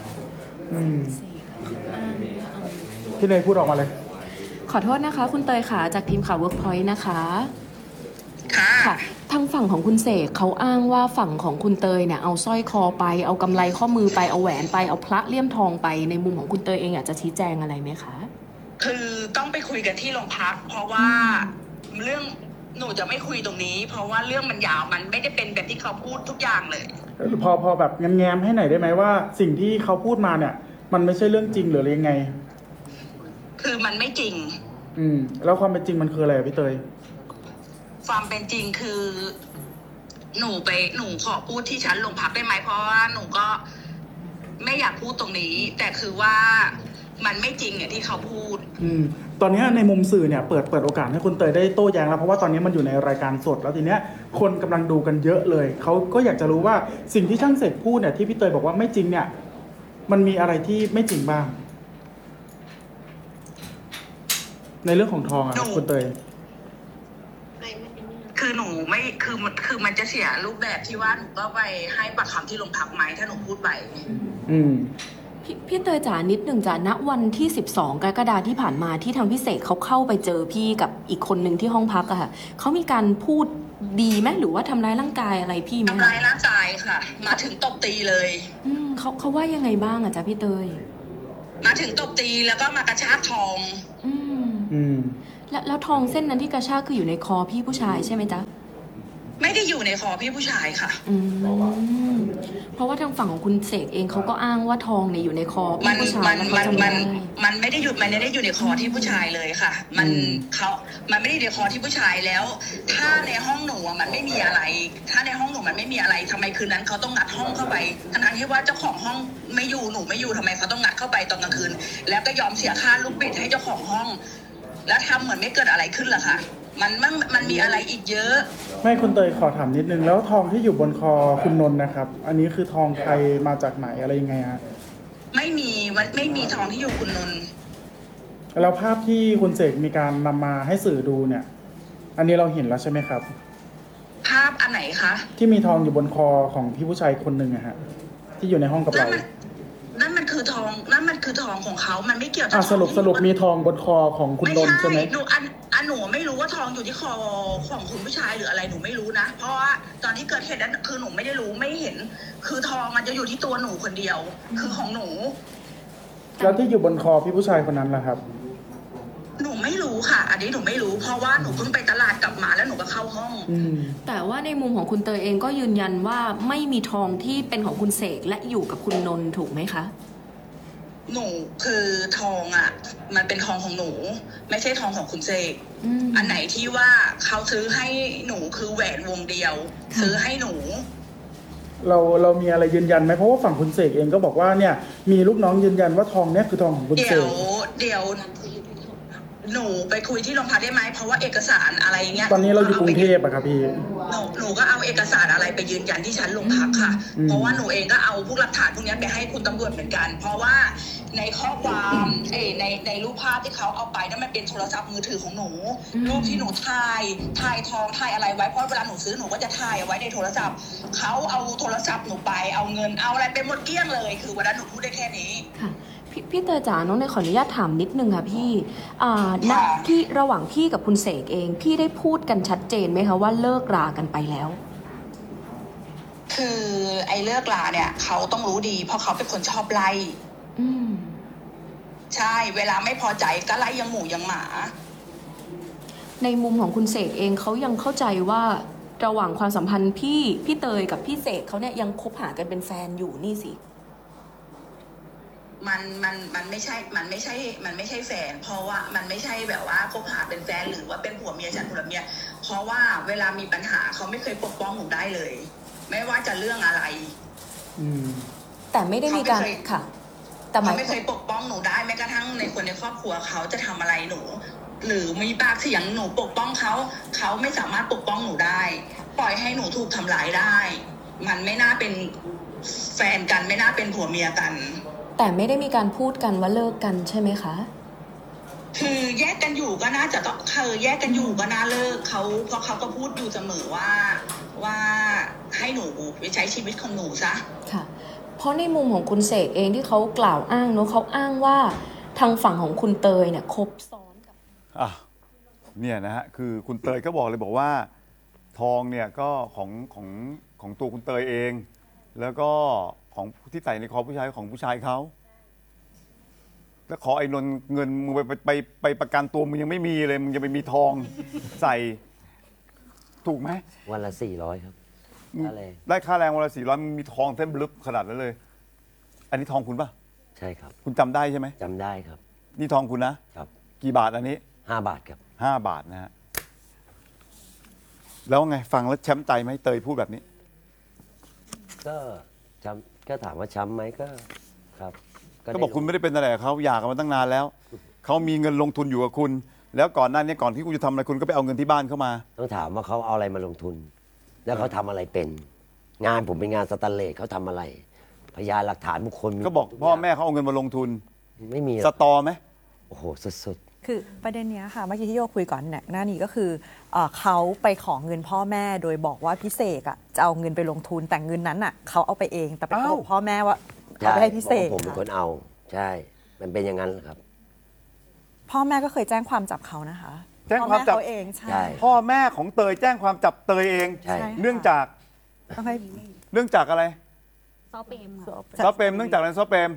ที่เนยพูดออกมาเลยขอโทษนะคะคุณเตยค่ะจากทีมข่าว Workpoint นะคะค่ะทางฝั่งของคุณเสกเขาอ้างว่าฝั่งของคุณเตยเนี่ยเอาสร้อยคอไปเอากำไรข้อมือไปเอาแหวนไปเอาพระเลี่ยมทองไปในมุมของคุณเตยเองอยากจะชี้แจงอะไรไหมคะคือต้องไปคุยกันที่โรงพักเพราะว่าเรื่องหนูจะไม่คุยตรงนี้ เพราะว่าเรื่องมันยาวมันไม่ได้เป็นแบบที่เขาพูดทุกอย่างเลยพอแบบแง้มๆให้หน่อยได้ไหมว่าสิ่งที่เขาพูดมาเนี่ยมันไม่ใช่เรื่องจริงหรือยังไงคือมันไม่จริงแล้วความเป็นจริงมันคืออะไรพี่เตยความเป็นจริงคือหนูขอพูดที่ชั้นโรงพักได้ไหมเพราะว่าหนูก็ไม่อยากพูดตรงนี้แต่คือว่ามันไม่จริงเนี่ยที่เขาพูดตอนนี้ในมุมสื่อเนี่ยเปิดโอกาสให้คุณเตยได้โต้แย้งแล้วเพราะว่าตอนนี้มันอยู่ในรายการสดแล้วทีเนี้ยคนกำลังดูกันเยอะเลยเขาก็อยากจะรู้ว่าสิ่งที่ช่างเสกพูดเนี่ยที่พี่เตยบอกว่าไม่จริงเนี่ยมันมีอะไรที่ไม่จริงบ้างในเรื่องของทองอะคุณเตยคือหนูไม่คือมันจะเสียรูปแบบที่ว่าหนูก็ไปให้ปากคำที่โรงพักไหมถ้าหนูพูดไปพี่เตยจ๋านิดหนึ่งจ๋าณวันที่12 กรกฎาคมที่ผ่านมาที่ทางพี่เสกเขาเข้าไปเจอพี่กับอีกคนหนึ่งที่ห้องพักอะค่ะเขามีการพูดดีไหมหรือว่าทำร้ายร่างกายอะไรพี่ไหมทำร้ายร่างกายค่ะมาถึงตบตีเลยเขาว่ายังไงบ้างอะจ๊ะพี่เตยมาถึงตบตีแล้วก็มากระชากทองแล้วทองเส้นนั้นที่กระชากคืออยู่ในคอพี่ผู้ชายใช่ไหมจ๊ะไม่ได้อยู่ในคอพี่ผู้ชายค่ะเพราะว่าทางฝั่งของคุณเสกเองเขาก็อ้างว่าทองเนี่ยอยู่ในคอมัพี่นผู้ชายมันแล้วเขามันจำไม่มันได้มันไม่ได้อยู่ในคอที่ผู้ชายเลยค่ะ มันไม่ได้อยู่ในคอที่ผู้ชายแล้ว ถ้าในห้องหนูอะมันไม่มีอะไร ถ้าในห้องหนูมันไม่มีอะไรทำไมคืนนั้นเขาต้องงัดห้องเข้าไปทั้งที่ว่าเจ้าของห้องไม่อยู่หนูไม่อยู่ทำไมเขาต้องงัดเข้าไปตอนกลางคืน แล้วก็ยอมเสียค่าลูกบิดให้เจ้าของห้อง แล้วทำเหมือนไม่เกิดอะไรขึ้นล่ะค่ะ มันมีอะไรอีกเยอะไม่คุณเตยขอถามนิดนึงแล้วทองที่อยู่บนคอคุณนนท์นะครับ อันนี้คือทองใครมาจากไหนอะไรยังไงฮะไม่มีทองที่อยู่คุณนนท์แล้วภาพที่คุณเสกมีการนำมาให้สื่อดูเนี่ย อันนี้เราเห็นแล้วใช่ไหมครับภาพอันไหนคะที่มีทองอยู่บนคอของพี่ผู้ชายคนหนึ่งอะฮะที่อยู่ในห้องกับเรานั่นมันคือทองของเขา มันไม่เกี่ยวกับสรุปมีทองบนคอของคุณนนท์ใช่ไหมหนูไม่รู้ว่าทองอยู่ที่คอของคุณผู้ชายหรืออะไรหนูไม่รู้นะ เพราะว่าตอนที่เกิดเหตุนั้นคือหนูไม่ได้รู้ไม่เห็น คือทองมันจะอยู่ที่ตัวหนูคนเดียว คือของหนูแล้วที่อยู่บนคอพี่ผู้ชายคนนั้นล่ะครับหนูไม่รู้ค่ะ อันนี้หนูไม่รู้ เพราะว่าหนูเพิ่งไปตลาดกลับมาแล้วหนูก็เข้าห้องแต่ว่าในมุมของคุณเตยเองก็ยืนยันว่าไม่มีทองที่เป็นของคุณเสกและอยู่กับคุณนนท์ถูกไหมคะหนูคือทองอ่ะ มันเป็นทองของหนู ไม่ใช่ทองของคุณเสกอันไหนที่ว่าเขาซื้อให้หนูคือแหวนวงเดียว ซื้อให้หนูเรามีอะไรยืนยันไหมเพราะว่าฝั่งคุณเสกเองก็บอกว่าเนี่ยมีลูกน้องยืนยันว่าทองเนี่ยคือทองของคุณเสกเดี๋ยวหนูไปคุยที่โรงพักได้ไหมเพราะว่าเอกสารอะไรเงี้ยตอนนี้เราอยู่กรุงเทพอะครับพี่หนูก็เอาเอกสารอะไรไปยืนยันที่ชั้นโรงพักค่ะ เพราะว่าหนูเองก็เอาพวกหลักฐานพวกนี้ไปให้คุณตำรวจเหมือนกัน เพราะว่าในข้อความในรูปภาพที่เขาเอาไปนั่นมันเป็นโทรศัพท์มือถือของหนูรูปที่หนูถ่ายทองถ่ายอะไรไว้เพราะเวลาหนูซื้อหนูก็จะถ่ายเอาไว้ในโทรศัพท์เขาเอาโทรศัพท์หนูไปเอาเงินเอาอะไรไปหมดเกลี้ยงเลย คือวันนั้นหนูพูดได้แค่นี้พี่เตยจ๋าน้องเนยขออนุญาตถามนิดนึงค่ะพี่ณที่ระหว่างพี่กับคุณเสกเองพี่ได้พูดกันชัดเจนไหมคะว่าเลิกรากันไปแล้วคือไอ้เลิกลาเนี่ยเขาต้องรู้ดีเพราะเขาเป็นคนชอบไล่ใช่เวลาไม่พอใจก็ไล่ยังหมูยังหมาในมุมของคุณเสกเองเขายังเข้าใจว่าระหว่างความสัมพันธ์พี่เตยกับพี่เสกเขาเนี่ยยังคบหากันเป็นแฟนอยู่นี่สิมันไม่ใช่แฟนเพราะว่ามันไม่ใช่แบบว่าคบหาเป็นแฟนหรือว่าเป็นผัวเมียฉันผัวเมียเพราะว่าเวลามีปัญหาเขาไม่เคยปกป้องหนูได้เลย ไม่ว่าจะเรื่องอะไรแต่ไม่ได้มีการค่ะแต่เขาไม่เคยปกป้องหนูได้แม้กระทั่งในคนในครอบครัวเขาจะทำอะไรหนูหรือมีปากเสียงหนูปกป้องเขาไม่สามารถปกป้องหนูได้ปล่อยให้หนูถูกทำร้ายได้มันไม่น่าเป็นแฟนกันไม่น่าเป็นผัวเมียกันแต่ไม่ได้มีการพูดกันว่าเลิกกันใช่ไหมคะคือแยกกันอยู่ก็น่าจะต้องแยกกันอยู่ก็น่าเลิกเขาเพราะเขาก็พูดอยู่เสมอว่าให้หนูไปใช้ชีวิตของหนูซะค่ะเพราะในมุมของคุณเสกเองที่เขากล่าวอ้างเนอะเขาอ้างว่าทางฝั่งของคุณเตยเนี่ยคบซ้อนกับเนี่ยนะฮะคือคุณเตยก็บอกเลยบอกว่าทองเนี่ยก็ของตัวคุณเตยเองแล้วก็ของที่ใส่ในคอผู้ชายของผู้ชายเขาแล้วขอไอ้นนเงินมึงไปประกันตัวมึงยังไม่มีเลยมึงจะไปมีทองใส่ถูกไหมวันละ400ครับอะไรได้ค่าแรงวันละ400มึงมีทองเส้นบลึบขนาดนั้นเลยอันนี้ทองคุณป่ะใช่ครับคุณจำได้ใช่ไหมจำได้ครับนี่ทองคุณนะครับกี่บาทอันนี้ 5 บาทครับ 5 บาทนะฮะแล้วไงฟังแล้วช้ำใจไหมเตยพูดแบบนี้ก็ถามว่าช้ำไหมก็ครับก็บอกคุณไม่ได้เป็นอะไรกับเขาหย่ากันมาตั้งนานแล้วเขามีเงินลงทุนอยู่กับคุณแล้วก่อนหน้านี้ก่อนที่คุณจะทำอะไรคุณก็ไปเอาเงินที่บ้านเข้ามาต้องถามว่าเขาเอาอะไรมาลงทุนแล้วเขาทำอะไรเป็นงานผมเป็นงานสแตนเลสเขาทำอะไรพยานหลักฐานบุคคลก็บอกพ่อแม่เขาเอาเงินมาลงทุนไม่มีสตอไหมโอ้โหสุดคือประเด็นเนี้ยค่ะเมื่อกี้ที่โยคุยก่อนหน้านี้ก็คือเขาไปขอเงินพ่อแม่โดยบอกว่าพี่เสกจะเอาเงินไปลงทุนแต่เงินนั้นเขาเอาไปเองแต่ไปบอกพ่อแม่ว่าเอาไปให้พี่เสกผมเป็นคนเอาใช่มันเป็นอย่างนั้นครับพ่อแม่ก็เคยแจ้งความจับเขานะคะแจ้งความจับเองใช่พ่อแม่ของเตยแจ้งความจับเตยเองเนื่องจากอะไรซอเปมเนื่องจากอะไรซอเปม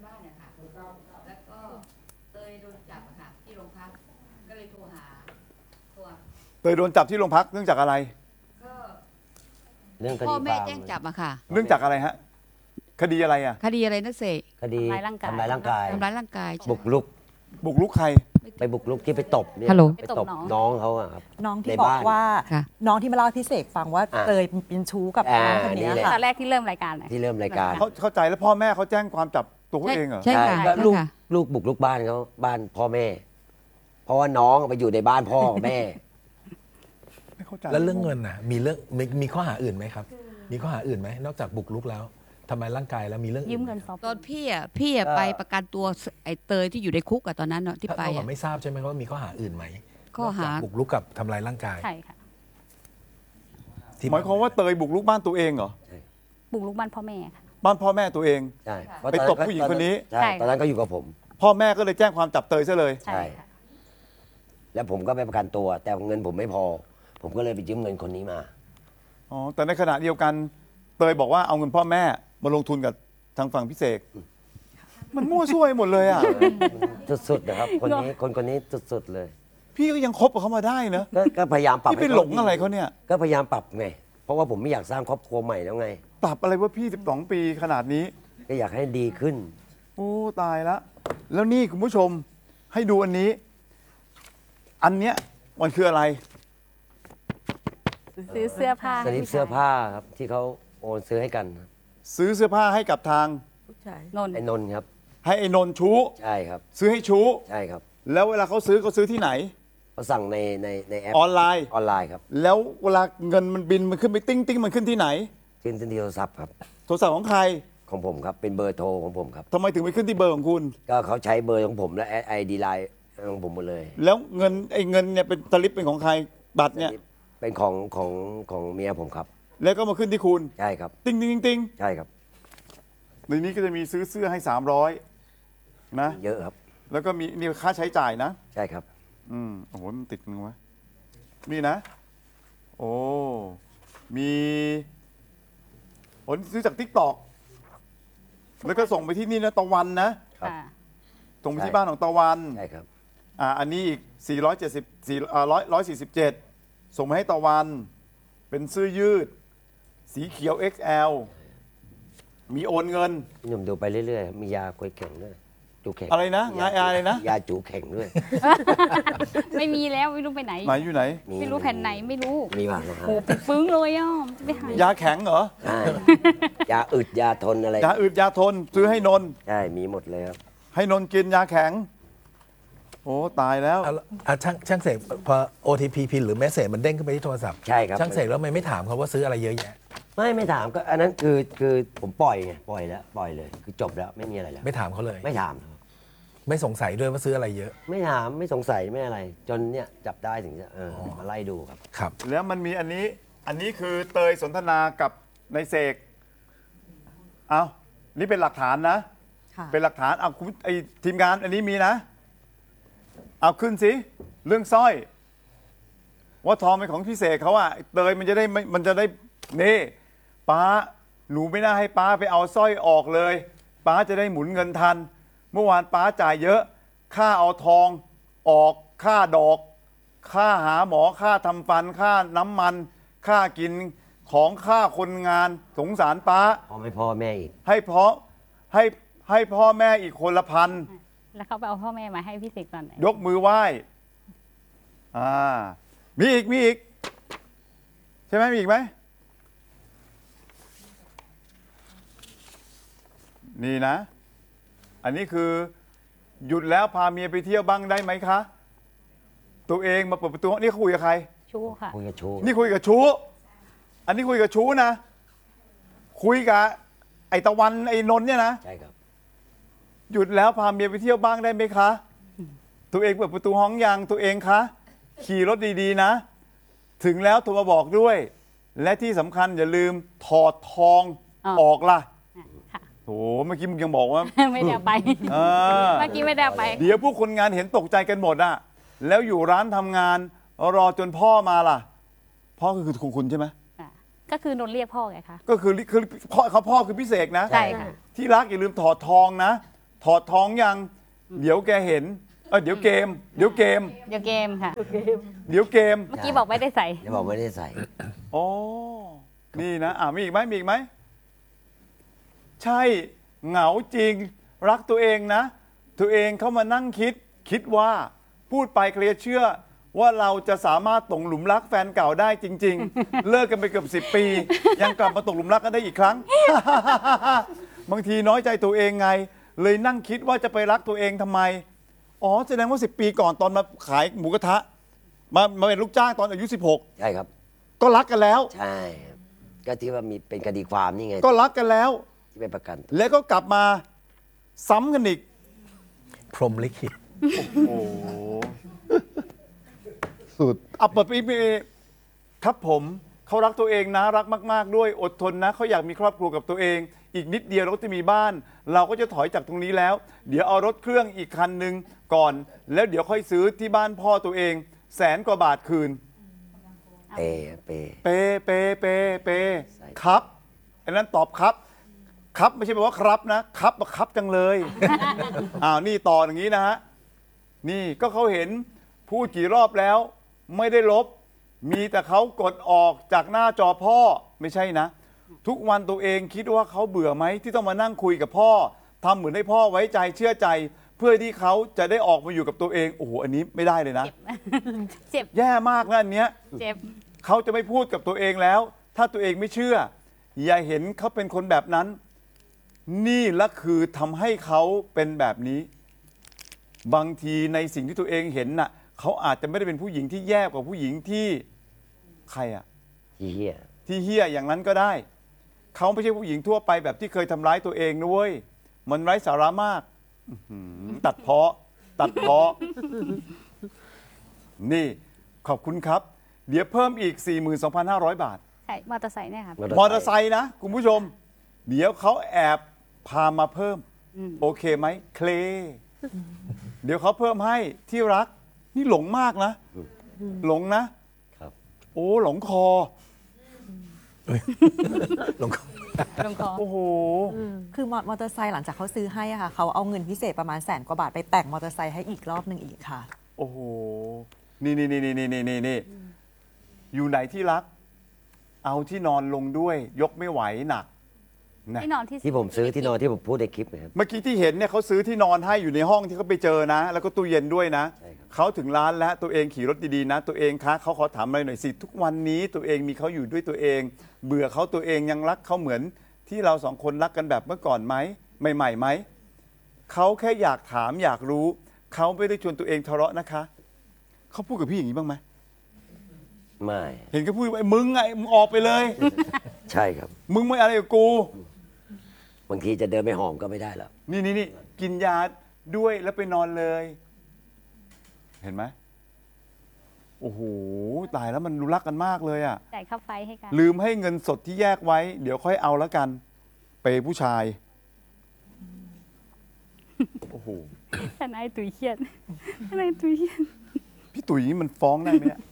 แล้วก็เตยโดนจับค่ะที่โรงพักก็เลยโทรหาเตยโดนจับที่โรงพักเนื่องจากอะไรเรื่องคพ่ดีอแม่ความแจ้งจับอะค่ะเนื่องจากอะไรฮะคดีอะไรอ่ะคดีอะไรนะเสกคดีทำร้ายร่างกายทำร้ายร่างกายทำร้ายร่างกายใช่บุกลุกบุกรุกใครไปบุกลุกที่ไปตบเนี่ยฮัลโหลไปตบน้องเขาอะครับน้องที่ในบอกบ้านว่าค่ะน้องที่มาเล่าให้พี่เสกฟังว่าอ่ะเตยเป็นชู้กับอ่าน้องคนนี้นี่แหละค่ะตอนแรกที่เริ่มรายการเลยที่เริ่มรายการเข้าใจแล้วพ่อแม่เขาแจ้งความจับตัวเขาเองเหรอใช่ค่ะก็ใช่ลูกค่ะลูกบุกลุกบ้านเขาบ้านพ่อแม่ เพราะว่าน้องไปอยู่ในบ้านพ่อกับแม่ไม่เข้าใจแล้วเรื่องเงินน่ะมีเรื่องมีข้อหาอื่นไหมครับ มีข้อหาอื่นไหมนอกจากบุกรุกแล้วทำไมร่างกายแล้วมีเรื่องยือื่มนเงินสอบตอนพี่อะไปประกันตัวไอ้เตยที่อยู่ในคุกอะตอนนั้นอะที่ไปเท่ากัอะบไม่ทราบใช่ไหมว่ามีข้อหาอื่นไหมข้อหานกจกบุกรุกกับทำลายร่างกายใช่ค่ะที่หมายความว่าเตยบุกรุกบ้านตัวเองเหรอบุกรุกบ้านพ่อแม่ค่ะบ้านพ่อแม่ตัวเองใช่ไปตบผู้หญิงคนนี้ใช่ตอนนั้นก็อยู่กับผมพ่อแม่ก็เลยแจ้งความจับเตยซะเลยใช่ค่ะแล้วผมก็ไปประกันตัว แต่เงินผมไม่พอ ผมก็เลยไปยืมเงินคนนี้มาอ๋อแต่ในขณะเดียวกันเตยบอกว่าเอาเงินพ่อแม่มาลงทุนกับทางฝั่งพิเศษ มันมั่วซั่วไปหมดเลยอ่ะสุดๆนะครับ คนนี้สุดๆเลยพี่ก็ยังคบกับเขามาได้เนอะก็พยายามปรับพี่ไปหลงอะไรเขาเนี่ยก็พยายามปรับไง เพราะว่าผมไม่อยากสร้างครอบครัวใหม่แล้วไงปรับอะไรว่าพี่12 ปีขนาดนี้ก็อยากให้ดีขึ้นโอ้ตายละแล้วนี่คุณผู้ชมให้ดูอันนี้ อันเนี้ยมันคืออะไรซื้อเสื้อผ้าสลิปเสื้อผ้าครับที่เขาโอนซื้อให้กันครับซื้อเสื้อผ้าให้กับทางนนท์ไอ้นนท์ครับให้ไอ้นนท์ชู้ใช่ครับซื้อให้ชู้ใช่ครับแล้วเวลาเขาซื้อที่ไหนเขาสั่งในแอปออนไลน์ออนไลน์ครับแล้วเวลาเงินมันบินมันขึ้นไปติ้งมันขึ้นที่ไหนขึ้นที่โทรศัพท์ครับโทรศัพท์ของใครของผมครับ เป็นเบอร์โทรของผมครับทำไมถึงไปขึ้นที่เบอร์ของคุณก็เขาใช้เบอร์ของผมและไอดีไลน์ของผมหมดเลยแล้วเงินเนี่ยเป็นสลิปเป็นของใครบัตรเนี่ยเป็นของเมียผมครับแล้วก็มาขึ้นที่คุณใช่ครับติ้งใช่ครับในนี้ก็จะมีซื้อเสื้อให้300นะเยอะครับแล้วก็มีนี่ค่าใช้จ่ายนะใช่ครับโอ้โหมันติดมึงวะนี่นะ โอ้มีนี่ซื้อจากทิกตอกแล้วก็ส่งไปที่นี่นะตะวันนะครับค่ะส่งไปที่บ้านของตะวันใช่ครับอันนี้อีก147ส่งมาให้ตะวัน เป็นเสื้อยืด สีเขียว XL มีโอนเงินพี่หนุ่มดูไปเรื่อยๆ มียาควยแข็งด้วยจูแข็งอะไรนะงายอะไรนะยาจูแข็งด้วยไม่มีแล้วไม่รู้ไปไหนไหนอยู่ไหนไม่รู้แผ่นไหนไม่รู้มีบ้างนะครับโอ้เป็นฟึ้งเลยอ่ะจะไปหายาแข็งเหรอใช่ยาอึดยาทนอะไรยาอึดยาทน ซื้อให้นนท์ใช่ มีหมดเลยครับให้นนท์กินยาแข็ง โอ้ตายแล้วช่างเสกพอ OTP พินหรือแมสเซจมันเด้งขึ้นไปที่โทรศัพท์ใช่ครับช่างเสกแล้วทำไมไม่ถามเขาว่าซื้ออะไรเยอะแยะไม่ถามก็อันนั้นคือผมปล่อยไงปล่อยแล้วปล่อยเลย คือจบแล้วไม่มีอะไรแล้วไม่ถามเขาเลยไม่ถามไม่สงสัยด้วยว่าซื้ออะไรเยอะไม่ถามไม่สงสัยไม่อะไร จนเนี่ยจับได้ถึงจะมาไล่ดูครับครับแล้วมันมีอันนี้คือเตยสนทนากับนายเสกเอานี่เป็นหลักฐานนะค่ะเป็นหลักฐานเอาคุณไอทีมงานอันนี้มีนะ เอาขึ้นสิเรื่องสร้อย ว่าทองเป็นของพี่เสกเขาอะเตยมันจะได้นี่ป้าหนูไม่น่าให้ป้าไปเอาสร้อยออกเลยป้าจะได้หมุนเงินทัน เมื่อวานป้าจ่ายเยอะ ค่าเอาทองออกค่าดอก ค่าหาหมอค่าทำฟันค่าน้ำมัน ค่ากินของค่าคนงานสงสารป้าพอไม่พ่อแม่อีกให้พ่อแม่อีกคนละพันแล้วเขาไปเอาพ่อแม่มาให้พี่เสกตอนไหนยกมือไหว้มีอีกใช่ไหมมีอีกไหมนี่นะ อันนี้คือหยุดแล้วพาเมียไปเที่ยวบ้างได้ไหมคะ ตัวเองมาเปิดประตูนี่คุยกับใครชู้ค่ะคุยกับชู้นี่คุยกับชู้อันนี้คุยกับชู้นะ คุยกับไอ้ตะวันไอ้นนท์เนี่ยนะใช่ครับหยุดแล้วพาเมียไปเที่ยวบ้างได้ไหมคะ ตัวเองเปิดประตูห้องยังตัวเองคะ ขี่รถดีๆนะ ถึงแล้วโทรมาบอกด้วย และที่สำคัญอย่าลืมถอดทองออกล่ะโถเมื่อกี้มึงยังบอกว่าไม่ได้เอาไปเออเมื่อกี้ไม่ได้เอาไปเดี๋ยวพวกคนงานเห็นตกใจกันหมดอะแล้วอยู่ร้านทำงานรอจนพ่อมาล่ะ พ่อคือคุณใช่ไหมก็คือนนท์เรียกพ่อไงคะก็คือพ่อคือพี่เสกนะใช่ค่ะที่รักอย่าลืมถอดทองนะ ถอดทองยัง เดี๋ยวแกเห็นเดี๋ยวเกม เดี๋ยวเกมเดี๋ยวเกมค่ะเดี๋ยวเกมเมื่อกี้บอกไม่ได้ใส่จะบอกไม่ได้ใส่อ๋อ นี่นะมีอีกไหมมีอีกไหม ใช่เหงาจริงรักตัวเองนะ ตัวเองเข้ามานั่งคิดว่าพูดไปเคลียร์เชื่อว่าเราจะสามารถตกหลุมรักแฟนเก่าได้จริง ๆ เลิกกันไปเกือบ10 ปี ยังกลับมาตกหลุมรักกันได้อีกครั้ง บางทีน้อยใจตัวเองไง เลยนั่งคิดว่าจะไปรักตัวเองทำไม อ๋อแสดงว่า10 ปีก่อนตอนมาขายหมูกระทะมาเป็นลูกจ้างตอนอายุ16 ใช่ครับก็รักกันแล้วใช่ก็ที่ว่ามีเป็นคดีความนี่ไงก็รักกันแล้วที่ไปประกันแล้วก็กลับมาซ้ำกันอีกพรหมลิขิตโอ้โหสุดอัปปะปีครับผมเขารักตัวเองนะรักมากๆด้วยอดทนนะเขาอยากมีครอบครัวกับตัวเอง อีกนิดเดียวเราก็จะมีบ้าน เราก็จะถอยจากตรงนี้แล้ว เดี๋ยวเอารถเครื่องอีกคันหนึ่งก่อน แล้วเดี๋ยวค่อยซื้อที่บ้านพ่อตัวเอง100,000 กว่าบาทคืนเปครับอันนั้นตอบครับไม่ใช่แปลว่าครับนะครับจังเลย นี่ต่ออย่างนี้นะฮะนี่ก็เขาเห็นพูดกี่รอบแล้วไม่ได้ลบ มีแต่เขากดออกจากหน้าจอพ่อไม่ใช่นะ ทุกวันตัวเองคิดว่าเขาเบื่อไหมที่ต้องมานั่งคุยกับพ่อทำเหมือนให้พ่อไว้ใจเชื่อใจ เพื่อที่เขาจะได้ออกมาอยู่กับตัวเองโอ้โหอันนี้ไม่ได้เลยนะเจ็บแย่มากนะอันเนี้ยเจ็บเขาจะไม่พูดกับตัวเองแล้ว ถ้าตัวเองไม่เชื่อ อย่าเห็นเขาเป็นคนแบบนั้น นี่ละคือทำให้เขาเป็นแบบนี้ บางทีในสิ่งที่ตัวเองเห็นน่ะเขาอาจจะไม่ได้เป็นผู้หญิงที่แย่กว่าผู้หญิงที่ใครอะที่เฮียที่เฮี้ยอย่างนั้นก็ได้ เขาไม่ใช่ผู้หญิงทั่วไปแบบที่เคยทำร้ายตัวเองนะเว้ยมันไร้สาระมากอื้อหือตัดเพาะนี่ขอบคุณครับ เดี๋ยวเพิ่มอีก 42,500 บาทใช่มอเตอร์ไซค์เนี่ยครับมอเตอร์ไซค์นะคุณผู้ชม เดี๋ยวเขาแอบพามาเพิ่ม โอเคไหมเคล เดี๋ยวเขาเพิ่มให้ที่รัก นี่หลงมากนะ หลงนะครับ โอ้หลงคอหลงคอโอ้โหคือมอเตอร์ไซค์หลังจากเขาซื้อให้อะค่ะเขาเอาเงินพิเศษประมาณ100,000 กว่าบาทไปแต่งมอเตอร์ไซค์ให้อีกรอบหนึ่งอีกค่ะโอ้โห นี่อยู่ไหนที่รัก เอาที่นอนลงด้วย ยกไม่ไหวหนักนะที่นอนที่ที่ผมซื้อที่นอนที่ผมพูดในคลิปนะครับเมื่อกี้ที่เห็นเนี่ยเขาซื้อที่นอนให้อยู่ในห้องที่เขาไปเจอนะ แล้วก็ตู้เย็นด้วยนะ เขาถึงร้านแล้วตัวเองขี่รถดีๆนะ ตัวเองคะเขาขอถามอะไรหน่อยสิทุกวันนี้ตัวเองมีเขาอยู่ด้วยตัวเอง เบื่อเขาตัวเองยังรักเขาเหมือนที่เราสองคนรักกันแบบเมื่อก่อนไหมใหม่ๆไหมเขาแค่อยากถามอยากรู้เขาไม่ได้ชวนตัวเองทะเลาะนะคะเขาพูดกับพี่อย่างนี้บ้างไหมไม่เห็นเขาพูดว่าไอ้มึงไงมึงออกไปเลยใช่ครับมึงไม่อะไรกับกูบางทีจะเดินไปหอมก็ไม่ได้แล้วนี่กินยาด้วยแล้วไปนอนเลย เห็นไหมโอ้โหตายแล้วมันรู้รักกันมากเลยอ่ะจ่ายค่าไฟให้กันลืมให้เงินสดที่แยกไว้ เดี๋ยวค่อยเอาแล้วกัน เปย์ผู้ชาย โอ้โหทนายตุ๋ยเครียดทนายตุ๋ยเครียดพี่ตุ๋ยนี่มันฟ้องได้ไหมเนี่ย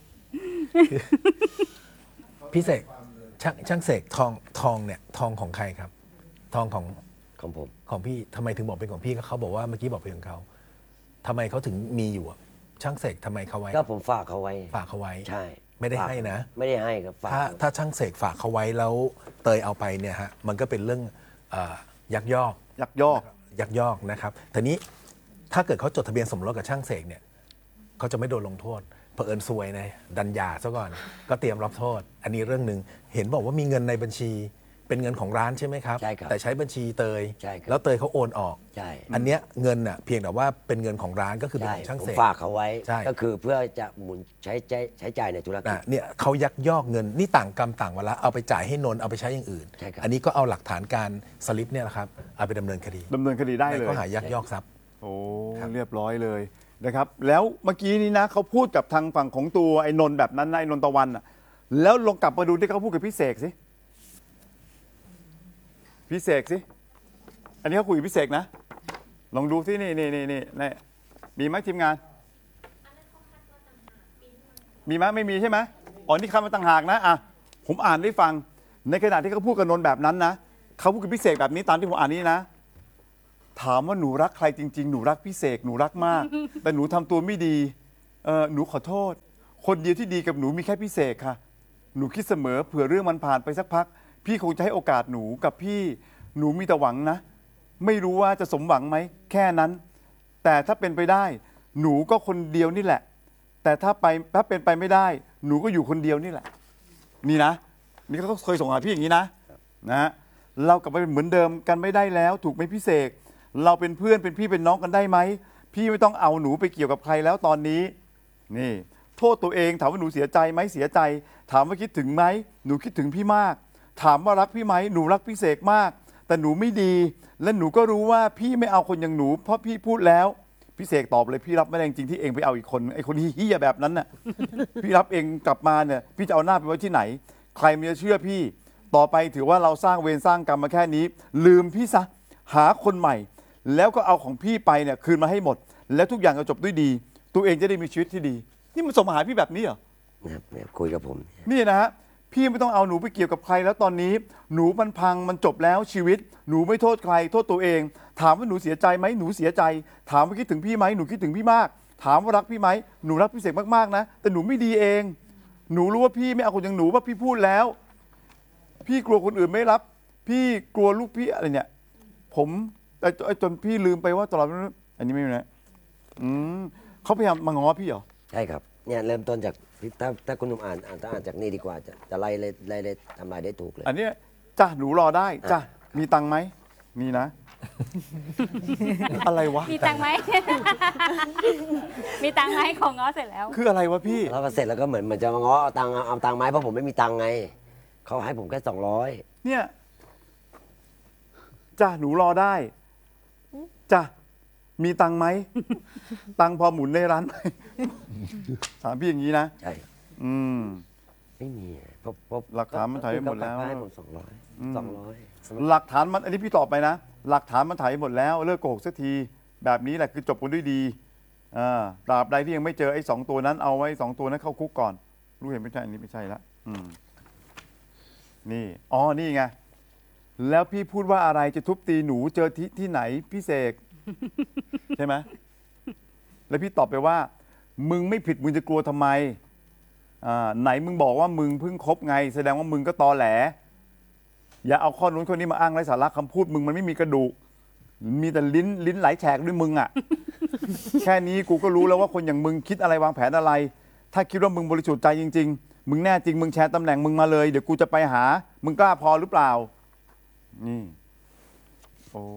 พี่เสกช่างเสกทองเนี่ยทองของใครครับ ทองของผมของพี่ทำไมถึงบอกเป็นของพี่ก็เขาบอกว่าเมื่อกี้บอกเป็นของเขาทำไมเขาถึงมีอยู่อะช่างเสกทำไมเขาไว้ก็ผมฝากเขาไว้ฝากเขาไว้ใช่ไม่ได้ให้นะไม่ได้ให้ครับฝากถ้าช่างเสกฝากเขาไว้แล้วเตยเอาไปเนี่ยฮะมันก็เป็นเรื่องยักยอกนะครับทีนี้ถ้าเกิดเขาจดทะเบียนสมรสกับช่างเสกเนี่ยเขาจะไม่โดนลงโทษเผอิญซวยนะดันยาซะก่อนก็เตรียมรับโทษ อันนี้เรื่องหนึ่งเห็นบอกว่ามีเงินในบัญชีเป็นเงินของร้านใช่ไหมครับใช่ครับแต่ใช้บัญชีเตยใช่ครับแล้วเตยเขาโอนออกใช่อันเนี้ยเงินน่ะเพียงแต่ว่าเป็นเงินของร้านก็คือเป็นของช่างผมเสกฝากเขาไว้ใช่ก็คือเพื่อจะหมุนใช้จ่ายในธุรกิจเนี่ยเขายักยอกเงินนี่ต่างกรรมต่างวาระเอาไปจ่ายให้นนท์เอาไปใช้อย่างอื่นใช่ครับอันนี้ก็เอาหลักฐานการสลิปเนี่ยนะครับเอาไปดำเนินคดีดำเนินคดีได้เลยในข้อหายักยอกทรัพย์โอ้เรียบร้อยเลยนะครับ แล้วเมื่อกี้นี้นะเขาพูดกับทางฝั่งของตัวไอ้นนท์แบบนั้นนะไอ้นนท์ตะวันอ่ะแล้วลองกลับมาดูที่เขาพูดกับพี่เสกสิพี่เสกสิอันนี้เขาคุยกับพี่เสกนะลองดูสินี่มีไหมทีมงานมีไหมไม่มีใช่ไหมอ๋อนี่คำมาต่างหากนะอ่ะผมอ่านได้ฟังในขณะที่เขาพูดกับนนท์แบบนั้นนะเขาพูดกับพี่เสกแบบนี้ตามที่ผมอ่านนี้นะถามว่าหนูรักใครจริง ๆ หนูรักพี่เสกหนูรักมาก แต่หนูทำตัวไม่ดีหนูขอโทษ คนเดียวที่ดีกับหนูมีแค่พี่เสกค่ะ หนูคิดเสมอเผื่อเรื่องมันผ่านไปสักพัก พี่คงจะให้โอกาสหนูกับพี่หนูมีแต่หวังนะ ไม่รู้ว่าจะสมหวังไหมแค่นั้น แต่ถ้าเป็นไปได้หนูก็คนเดียวนี่แหละ แต่ถ้าเป็นไปไม่ได้หนูก็อยู่คนเดียวนี่แหละ นี่นะนี่เขาเคยส่งหาพี่อย่างนี้นะฮะเรากลับไปเป็นเหมือนเดิมกันไม่ได้แล้วถูกไหมพี่เสกเราเป็นเพื่อนเป็นพี่เป็นน้องกันได้ไหมพี่ไม่ต้องเอาหนูไปเกี่ยวกับใครแล้วตอนนี้นี่โทษตัวเองถามว่าหนูเสียใจไหมเสียใจถามว่าคิดถึงไหมหนูคิดถึงพี่มากถามว่ารักพี่ไหมหนูรักพี่เสกมากแต่หนูไม่ดีและหนูก็รู้ว่าพี่ไม่เอาคนอย่างหนูเพราะพี่พูดแล้วพี่เสกตอบเลยพี่รับไม่ได้จริงที่เองไปเอาอีกคนไอ้คนเฮี้ยแบบนั้นน่ะ พี่รับเองกลับมาเนี่ยพี่จะเอาหน้าไปไว้ที่ไหนใครมันจะเชื่อพี่ต่อไปถือว่าเราสร้างเวรสร้างกรรมมาแค่นี้ลืมพี่ซะหาคนใหม่แล้วก็เอาของพี่ไปเนี่ยคืนมาให้หมดแล้วทุกอย่างจะจบด้วยดีตัวเองจะได้มีชีวิตที่ดีนี่มันส่งมาหาพี่แบบนี้เหรอคุยกับผมนี่นะฮะพี่ไม่ต้องเอาหนูไปเกี่ยวกับใครแล้วตอนนี้หนูมันพังมันจบแล้วชีวิตหนูไม่โทษใครโทษตัวเองถามว่าหนูเสียใจไหมหนูเสียใจถามว่าคิดถึงพี่ไหมหนูคิดถึงพี่มากถามว่ารักพี่ไหมหนูรักพี่เสกมากๆนะแต่หนูไม่ดีเองหนูรู้ว่าพี่ไม่เอาคนอย่างหนูว่าพี่พูดแล้วพี่กลัวคนอื่นไม่รับพี่กลัวลูกพี่อะไรเนี่ยผมจนพี่ลืมไปว่าตลอดอันนี้ไม่นะเขาพยายามมาง้อพี่เหรอใช่ครับเนี่ยเริ่มต้นจากถ้าคุณหนุ่มอ่านจากนี่ดีกว่าจะไล่เลยทำลายได้ถูกเลยอันนี้จ้ะหนูรอได้จ้ะมีตังค์ไหมมีนะ อะไรวะมีตังค์ไหม มีตังค์ไหมของง้อเสร็จแล้วคืออะไรวะพี่แล้วก็เสร็จแล้วก็เหมือนจะมาง้อเอาตังค์ไหมเพราะผมไม่มีตังค์ไงเขาให้ผมแค่200 เนี่ยจ้ะหนูรอได้จ้ะมีตังค์ไหม ตังค์พอหมุนในร้านไหม ถามพี่อย่างนี้นะใช่ไม่มีเพราะหลักฐานมันถ่ายหมดแล้วให้ผม200 หลักฐานมันอันนี้พี่ตอบไปนะหลักฐานมันถ่ายหมดแล้วเลิกโกหกสักทีแบบนี้แหละคือจบกันด้วยดีตราบใดที่ยังไม่เจอไอ้2ตัวนั้นเอาไว้2ตัวนั้นเข้าคุกก่อนรู้เห็นไม่ใช่อันนี้ไม่ใช่ละนี่นี่ไงแล้วพี่พูดว่าอะไรจะทุบตีหนูเจอที่ไหนพี่เสกใช่ไหมแล้วพี่ตอบไปว่ามึงไม่ผิดมึงจะกลัวทำไมไหนมึงบอกว่ามึงเพิ่งคบไงแสดงว่ามึงก็ตอแหลอย่าเอาข้อนู้นข้อนี้มาอ้างไร้สาระคำพูดมึงมันไม่มีกระดูกมีแต่ลิ้นไหลแฉกด้วยมึงอ่ะ แค่นี้กูก็รู้แล้วว่าคนอย่างมึงคิดอะไรวางแผนอะไร ถ้าคิดว่ามึงบริสุทธิ์ใจจริงๆมึงแน่จริงมึงแชร์ตำแหน่งมึงมาเลยเดี๋ยวกูจะไปหามึงกล้าพอหรือเปล่านี่โอ้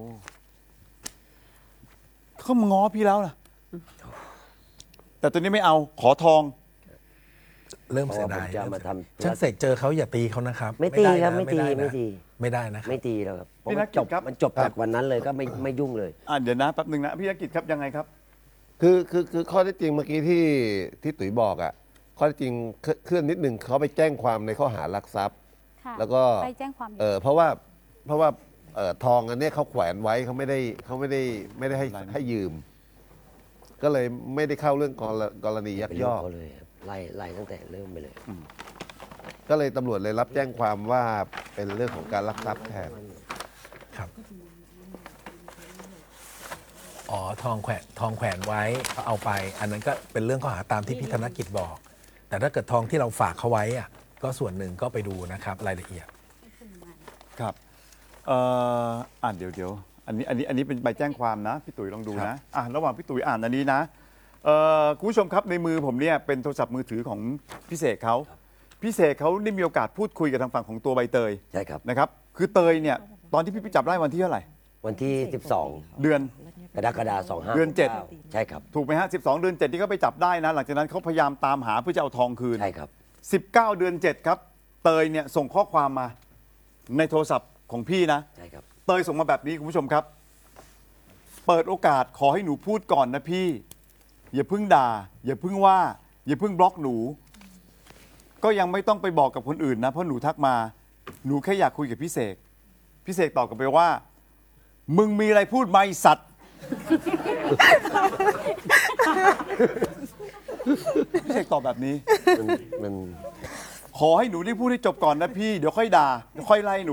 เขามาง้อพี่แล้วนะแต่ตัวนี้ไม่เอาขอทองเริ่มเสียดายช่างเสกเจอเขาอย่าตีเขานะครับไม่ตีครับไม่ตีไม่ได้นะไม่ตีแล้วครับพี่นักกิจครับมันจบจากวันนั้นเลยก็ไม่ยุ่งเลยเดี๋ยวนะแป๊บนึงนะพี่นักกิจครับยังไงครับคือข้อเท็จจริงเมื่อกี้ที่ตุ๋ยบอกอ่ะข้อเท็จจริงเคลื่อนนิดนึงเขาไปแจ้งความในข้อหารักทรัพย์แล้วก็ไปแจ้งความเพราะว่าทองอันนี้เขาแขวนไว้เขาไม่ได้ให้ยืมก็เลยไม่ได้เข้าเรื่องกรณียักยอกเลยไล่ตั้งแต่เริ่มไปเลยก็เลยตำรวจเลยรับแจ้งความว่าเป็นเรื่องของการลักทรัพย์แทนครับทองแขวนไว้เขาเอาไปอันนั้นก็เป็นเรื่องข้อหาตามที่พี่ธนกิจบอกแต่ถ้าเกิดทองที่เราฝากเขาไว้ก็ส่วนหนึ่งก็ไปดูนะครับรายละเอียดครับเดี๋ยวอันนี้เป็นใบแจ้งความนะพี่ตุ๋ยลองดูนะระหว่างพี่ตุ๋ยอ่านอันนี้นะคุณผู้ชมครับในมือผมเนี่ยเป็นโทรศัพท์มือถือของพี่เสกเขาได้มีโอกาสพูดคุยกับทางฝั่งของตัวใบเตยใช่ครับนะครับคือเตยเนี่ยตอนที่พี่ไปจับได้วันที่เท่าไหร่วันที่12 เดือนกรกฎาคม25 เดือน7 ใช่ครับถูกไหมฮะ12เดือน7ที่เขาไปจับได้นะหลังจากนั้นเขาพยายามตามหาเพื่อจะเอาทองคืนใช่ครับ 19เดือน7ครับเตยเนี่ยส่งข้อความมาในโทรศัพท์ของพี่นะใช่ครับเตยส่งมาแบบนี้คุณผู้ชมครับเปิดโอกาสขอให้หนูพูดก่อนนะพี่อย่าเพิ่งด่าอย่าเพิ่งว่าอย่าเพิ่งบล็อกหนูก็ยังไม่ต้องไปบอกกับคนอื่นนะเพราะหนูทักมาหนูแค่อยากคุยกับพี่เสกตอบกลับไปว่ามึงมีอะไรพูดไหมสัตว์พี่เสกตอบแบบนี้มันขอให้หนูได้พูดให้จบก่อนนะพี่เดี๋ยวค่อยด่าเดี๋ยวค่อยไล่หนู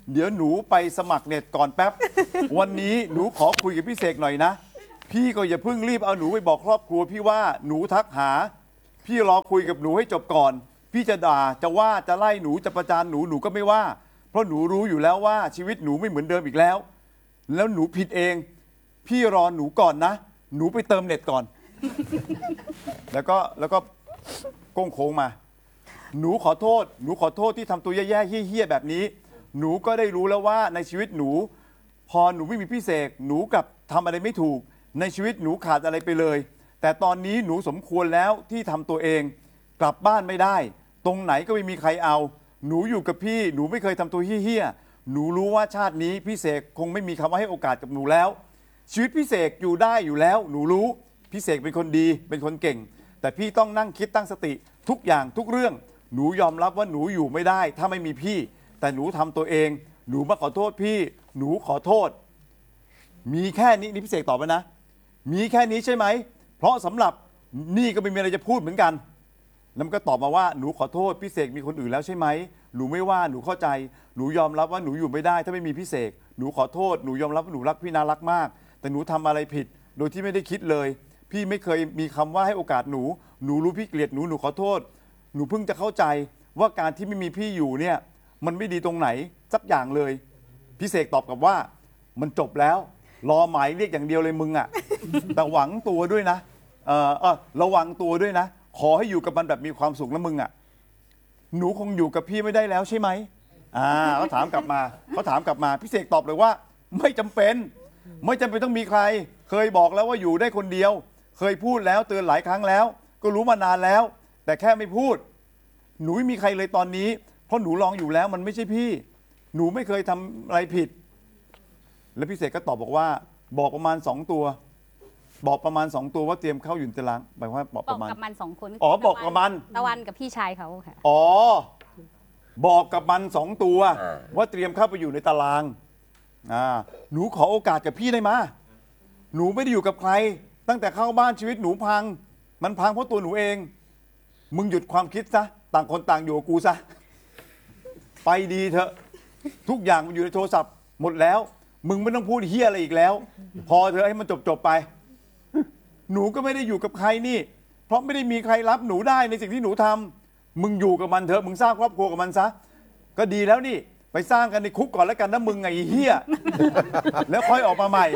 เดี๋ยวหนูไปสมัครเน็ตก่อนแป๊บ วันนี้หนูขอคุยกับพี่เสกหน่อยนะ พี่ก็อย่าเพิ่งรีบเอาหนูไปบอกครอบครัวพี่ว่าหนูทักหา พี่รอคุยกับหนูให้จบก่อน พี่จะด่าจะว่าจะไล่หนูจะประจานหนูหนูก็ไม่ว่า เพราะหนูรู้อยู่แล้วว่าชีวิตหนูไม่เหมือนเดิมอีกแล้ว แล้วหนูผิดเอง พี่รอหนูก่อนนะ หนูไปเติมเน็ตก่อน แล้วก็โก้งโค้งมา หนูขอโทษที่ทำตัวแย่ๆเฮี้ยๆแบบนี้ หนูก็ได้รู้แล้วว่าในชีวิตหนู พอหนูไม่มีพี่เสกหนูกลับทำอะไรไม่ถูก ในชีวิตหนูขาดอะไรไปเลย แต่ตอนนี้หนูสมควรแล้วที่ทำตัวเอง กลับบ้านไม่ได้ ตรงไหนก็ไม่มีใครเอา หนูอยู่กับพี่หนูไม่เคยทำตัวเฮี้ยๆหนูรู้ว่าชาตินี้พี่เสกคงไม่มีคำว่าให้โอกาสกับหนูแล้ว ชีวิตพี่เสกอยู่ได้อยู่แล้ว หนูรู้พี่เสกเป็นคนดีเป็นคนเก่ง แต่พี่ต้องนั่งคิดตั้งสติทุกอย่างทุกเรื่อง หนูยอมรับว่าหนูอยู่ไม่ได้ถ้าไม่มีพี่ แต่หนูทำตัวเอง หนูมาขอโทษพี่ หนูขอโทษ มีแค่นี้นี่พี่เสกตอบไปนะ มีแค่นี้ใช่ไหมเพราะสำหรับนี่ก็ไม่มีอะไรจะพูดเหมือนกันแล้วมันก็ตอบมาว่าหนูขอโทษพี่เสกมีคนอื่นแล้วใช่ไหมหนูไม่ว่าหนูเข้าใจ หนูยอมรับว่าหนูอยู่ไม่ได้ถ้าไม่มีพี่เสกหนูขอโทษหนูยอมรับว่าหนูรักพี่นารักมาก แต่หนูทำอะไรผิดโดยที่ไม่ได้คิดเลย พี่ไม่เคยมีคำว่าให้โอกาสหนูรู้พี่เกลียดหนูขอโทษ หนูเพิ่งจะเข้าใจว่าการที่ไม่มีพี่อยู่เนี่ยมันไม่ดีตรงไหนสักอย่างเลยพี่เสกตอบกลับว่ามันจบแล้วรอหมายเรียกอย่างเดียวเลยมึงอ่ะ แต่หวังตัวด้วยนะระวังตัวด้วยนะ ขอให้อยู่กับมันแบบมีความสุขนะมึงอ่ะหนูคงอยู่กับพี่ไม่ได้แล้วใช่ไหมเขาถามกลับมาพี่เสกตอบเลยว่าไม่จำเป็นต้องมีใครเคยบอกแล้วว่าอยู่ได้คนเดียวเคยพูดแล้วเตือนหลายครั้งแล้วก็รู้มานานแล้วแต่แค่ไม่พูดหนูไม่มีใครเลยตอนนี้เพราะหนูลองอยู่แล้วมันไม่ใช่พี่หนูไม่เคยทำอะไรผิดแล้วพี่เสกก็ตอบบอกว่าบอกประมาณ2ตัวว่าเตรียมเข้าอยู่ในตารางหมายว่าบอกประมาณกับมัน2 คนบอกกับมันตะวันกับพี่ชายเขาค่ะบอกกับมัน2 ตัวว่าเตรียมเข้าไปอยู่ในตารางหนูขอโอกาสกับพี่ได้ไหมหนูไม่ได้อยู่กับใครตั้งแต่เข้าบ้านชีวิตหนูพังมันพังเพราะตัวหนูเองมึงหยุดความคิดซะต่างคนต่างอยู่กับกูซะไปดีเถอะทุกอย่างมันอยู่ในโทรศัพท์หมดแล้วมึงไม่ต้องพูดเฮียอะไรอีกแล้วพอเถอะให้มันจบไปหนูก็ไม่ได้อยู่กับใครนี่เพราะไม่ได้มีใครรับหนูได้ในสิ่งที่หนูทำมึงอยู่กับมันเถอะมึงสร้างครอบครัวกับมันซะก็ดีแล้วนี่ไปสร้างกันในคุกก่อนแล้วกันนะมึงไงเฮียแล้วค่อยออกมาใหม่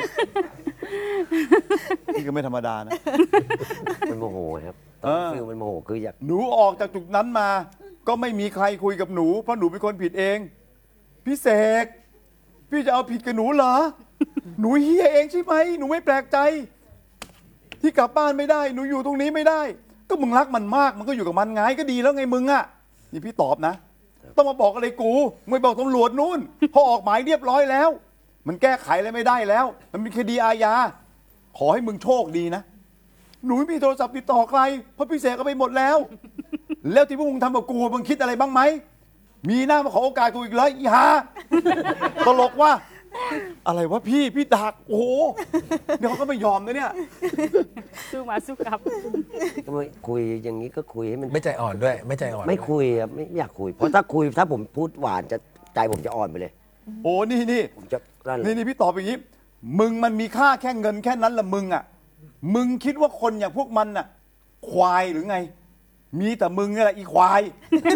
นี่ก็ไม่ธรรมดานะมันโมโหครับต้องฟิลมันโมโหคืออยากหนูออกจากจุดนั้นมาก็ไม่มีใครคุยกับหนูเพราะหนูเป็นคนผิดเองพี่เสกพี่จะเอาผิดกับหนูเหรอหนูเฮียเองใช่ไหมหนูไม่แปลกใจที่กลับบ้านไม่ได้หนูอยู่ตรงนี้ไม่ได้ก็มึงรักมันมากมันก็อยู่กับมันไงก็ดีแล้วไงมึงอ่ะนี่พี่ตอบนะต้องมาบอกอะไรกูไม่บอกตำรวจนู่นพอออกหมายเรียบร้อยแล้วมันแก้ไขอะไรไม่ได้แล้วมันมีคดีอาญาขอให้มึงโชคดีนะหนูไม่มีโทรศัพท์ติดต่อใครเพราะพี่เสกก็ไปหมดแล้วแล้วที่พวกมึงทำกับกูมึงคิดอะไรบ้างไหมมีหน้ามาขอโอกาสกูอีกเลยอีหาตลกว่าอะไรวะพี่ดักโอ้โหเดี๋ยวเขาก็ไม่ยอมนะเนี่ยสู้มาสู้กลับก็ไม่คุยอย่างนี้ก็คุยให้มันไม่ใจอ่อนด้วยไม่ใจอ่อนไม่คุยครับไม่อยากคุยเพราะถ้าผมพูดหวานจะใจผมจะอ่อนไปเลยโอ้นี่ผมจะนี่พี่ตอบอย่างนี้มึงมันมีค่าแค่เงินแค่นั้นละมึงอ่ะมึงคิดว่าคนอย่างพวกมันน่ะควายหรือไงมีแต่มึงนี่แหละอีควาย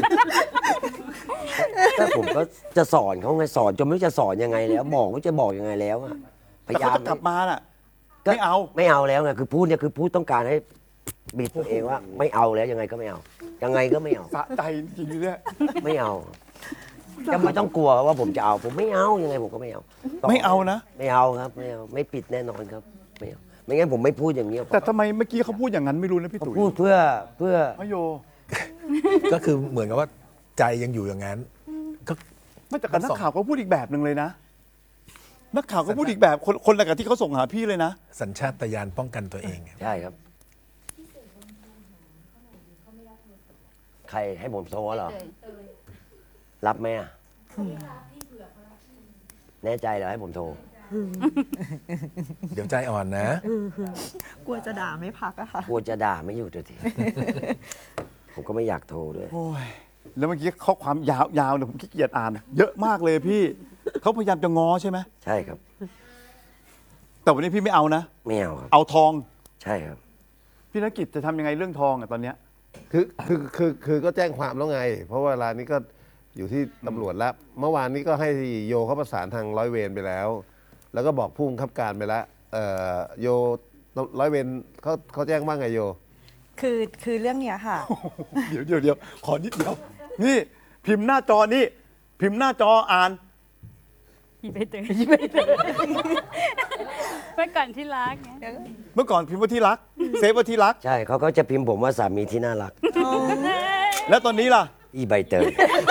ถ้าผมก็จะสอนเขาไงสอนจนไม่รู้จะสอนยังไงแล้วบอกว่าจะบอกยังไงแล้วอะพยายามจะกลับมาน่ะไม่เอาแล้วไงคือพูดเนี่ยคือพูดต้องการให้บีบตัวเองว่าไม่เอาแล้วยังไงก็ไม่เอายังไงก็ไม่เอาสะใจจริงๆเนี่ยไม่เอาก็ไม่ต้องกลัวว่าผมจะเอาผมไม่เอายังไงผมก็ไม่เอาไม่เอานะไม่เอาครับไม่เอาไม่ปิดแน่นอนครับไม่เอาไม่งั้นผมไม่พูดอย่างนี้แต่ทำไมเมื่อกี้เขาพูดอย่างนั้นไม่รู้นะพี่ตุ๋ยพูดเพื่อพโยก็คือเหมือนกับว่าใจยังอยู่อย่างนั้นก็ไม่แต่นักข่าวเขาพูดอีกแบบหนึ่งเลยนะนักข่าวเขาพูดอีกแบบคนละกับที่เขาส่งหาพี่เลยนะสัญชาตญาณป้องกันตัวเองใช่ครับใครให้ผมโทรเหรอรับไหมอ่ะแน่ใจเหรอให้ผมโทรเดี๋ยวใจอ่อนนะกลัวจะด่าไม่พักอะค่ะกลัวจะด่าไม่อยู่ตัวทีผมก็ไม่อยากโทรด้วยโอ้ยแล้วเมื่อกี้ข้อความยาวๆเนี่ยผมขี้เกียจอ่านเยอะมากเลยพี่เขาพยายามจะง้อใช่ไหมใช่ครับแต่วันนี้พี่ไม่เอานะไม่เอาครับเอาทองใช่ครับพี่ธนกิจจะทำยังไงเรื่องทองอะตอนเนี้ยคือก็แจ้งความแล้วไง เพราะว่าเวลานี้ก็อยู่ที่ตำรวจแล้ว เมื่อวานนี้ก็ให้โยเขาประสานทางร้อยเวรไปแล้ว แล้วก็บอกผู้บังคับการไปแล้วโยร้อยเวรเขาแจ้งว่าไงโยคือเรื่องเนี้ยค่ะเดี๋ยวขอนิดเดียวนี่พิมพ์หน้าจอนี่พิมพ์หน้าจออ่านอีใบเตยเมื่อก่อนที่รักไงเมื่อก่อนพิมพ์ว่าที่รัก เซฟว่าที่รักใช่เขาก็จะพิมพ์ผมว่าสามีที่น่ารักแล้วตอนนี้ล่ะอีใบเตย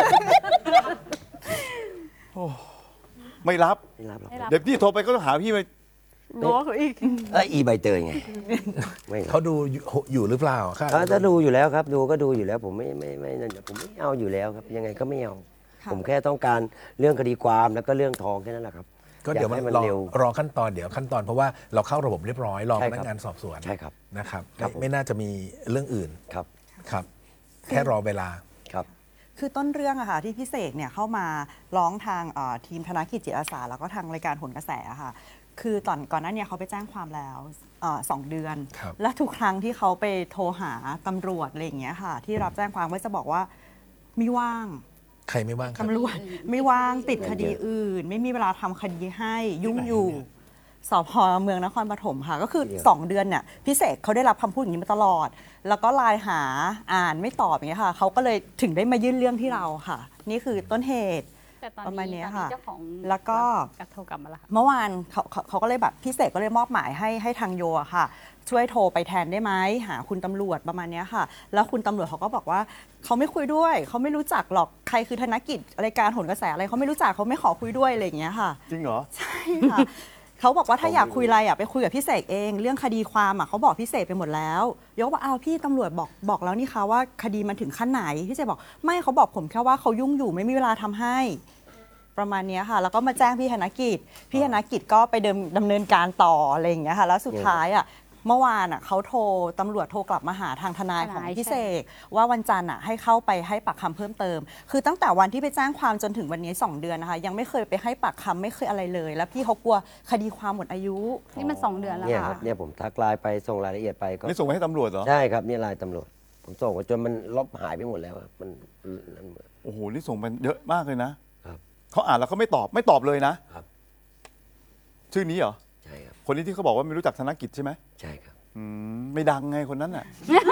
ไม่รับไม่รับหรอกเดี๋ยวพี่โทรไปก็ต้องหาพี่ไปง้อเขาอีกอีใบเตยไงไม่รับเขาดูอยู่หรือเปล่าครับถ้าดูอยู่แล้วครับ ดูก็ดูอยู่แล้ว ผมไม่ผมไม่เอาอยู่แล้วครับ ยังไงก็ไม่เอา ผมแค่ต้องการเรื่องคดีความแล้วก็เรื่องทองแค่นั้นแหละครับก็เดี๋ยวอากให้มันเร็วรอขั้นตอนเดี๋ยวขั้นตอนเพราะว่าเราเข้าระบบเรียบร้อยรอใช่พครับนักงานสอบสวนใช่ครับนะครับครับผมไม่น่าจะมีเรื่องอื่นครับครับ แค่รอเวลาครับคือต้นเรื่องอะค่ะที่พี่เสกเนี่ยเข้ามาร้องทางทีมธนกิจจิตอาสาแล้วก็ทางรายการโหนกระแสอะค่ะคือก่อนหน้านี้เขาไปแจ้งความแล้ว2 เดือนครับและทุกครั้งที่เขาไปโทรหาตำรวจอะไรอย่างเงี้ยค่ะที่รับแจ้งความก็จะบอกว่าไม่ว่างใครไม่ว่างครับตำรวจไม่ว่างติดคดีอื่น ไม่มีเวลาทำคดีให้ยุ่งอยู่สพเมืองนครปฐมค่ะก็คือ 2 เดือนเนี่ยพี่เสกเขาได้รับคำพูดอย่างนี้มาตลอด แล้วก็ไลน์หาอ่านไม่ตอบอย่างเงี้ยค่ะเขาก็เลยถึงได้มายื่นเรื่องที่เราค่ะ นี่คือต้นเหตุแต่ตอนประมาณนี้เนี้ยตอนค่ะนี้เจ้าของแล้วก็กระโทรกลับมาแล้วค่ะเมื่อวานเขาก็เลยแบบพี่เสกก็เลยมอบหมายให้ทางโยอะค่ะ ช่วยโทรไปแทนได้ไหมหาคุณตำรวจประมาณเนี้ยค่ะ แล้วคุณตำรวจเขาก็บอกว่าเขาไม่คุยด้วยเขาไม่รู้จักหรอกใครคือธนกิจรายการโหนกระแสอะไรเขาไม่รู้จักเขาไม่ขอคุยด้วยอะไรอย่างเงี้ยค่ะจริงเหรอใช่ค่ะ เขาบอกว่าถ้าอยากคุยอะไรอ่ะไปคุยกับพี่เสกเองเรื่องคดีความอ่ะเขาบอกพี่เสกไปหมดแล้วยกว่าอ้าวพี่ตำรวจบอกแล้วนี่คะว่าคดีมันถึงขั้นไหนพี่เสกบอกไม่เขาบอกผมแค่ว่าเขายุ่งอยู่ไม่มีเวลาทำให้ ประมาณเนี้ยค่ะ แล้วก็มาแจ้งพี่ธนกิจพี่ธนกิจก็ไปดำเนินการต่ออะไรอย่างเงี้ยค่ะแล้วสุดท้ายอ่ะเมื่อวานอ่ะเขาตำรวจโทรกลับมาหาทางทนายของพี่เสกว่าวันจันทร์อ่ะให้เข้าไปให้ปากคำเพิ่มเติม คือตั้งแต่วันที่ไปแจ้งความจนถึงวันนี้2 เดือนนะคะยังไม่เคยไปให้ปากคำไม่เคยอะไรเลย แล้วพี่เขากลัวคดีความหมดอายุนี่มัน2 เดือนแล้วเนี่ยคค่ะรับเนี่ยผมทักไลน์ไปส่งรายละเอียดไปก็นี่ส่งไปให้ตำรวจเหรอใช่ครับเนี่ยไลน์ตำรวจผมส่งไปจนมันลบหายไปหมดแล้วครับมันโอ้โหนี่ส่งไปเยอะมากเลยนะครับ เขาอ่านแล้วเขาไม่ตอบเลยนะครับ ชื่อนี้เหรอใช่ครับคนนี้ที่เขาบอกว่าไม่รู้จักธนกิจใช่ไหมใช่ครับไม่ดังไงคนนั้นน่ะ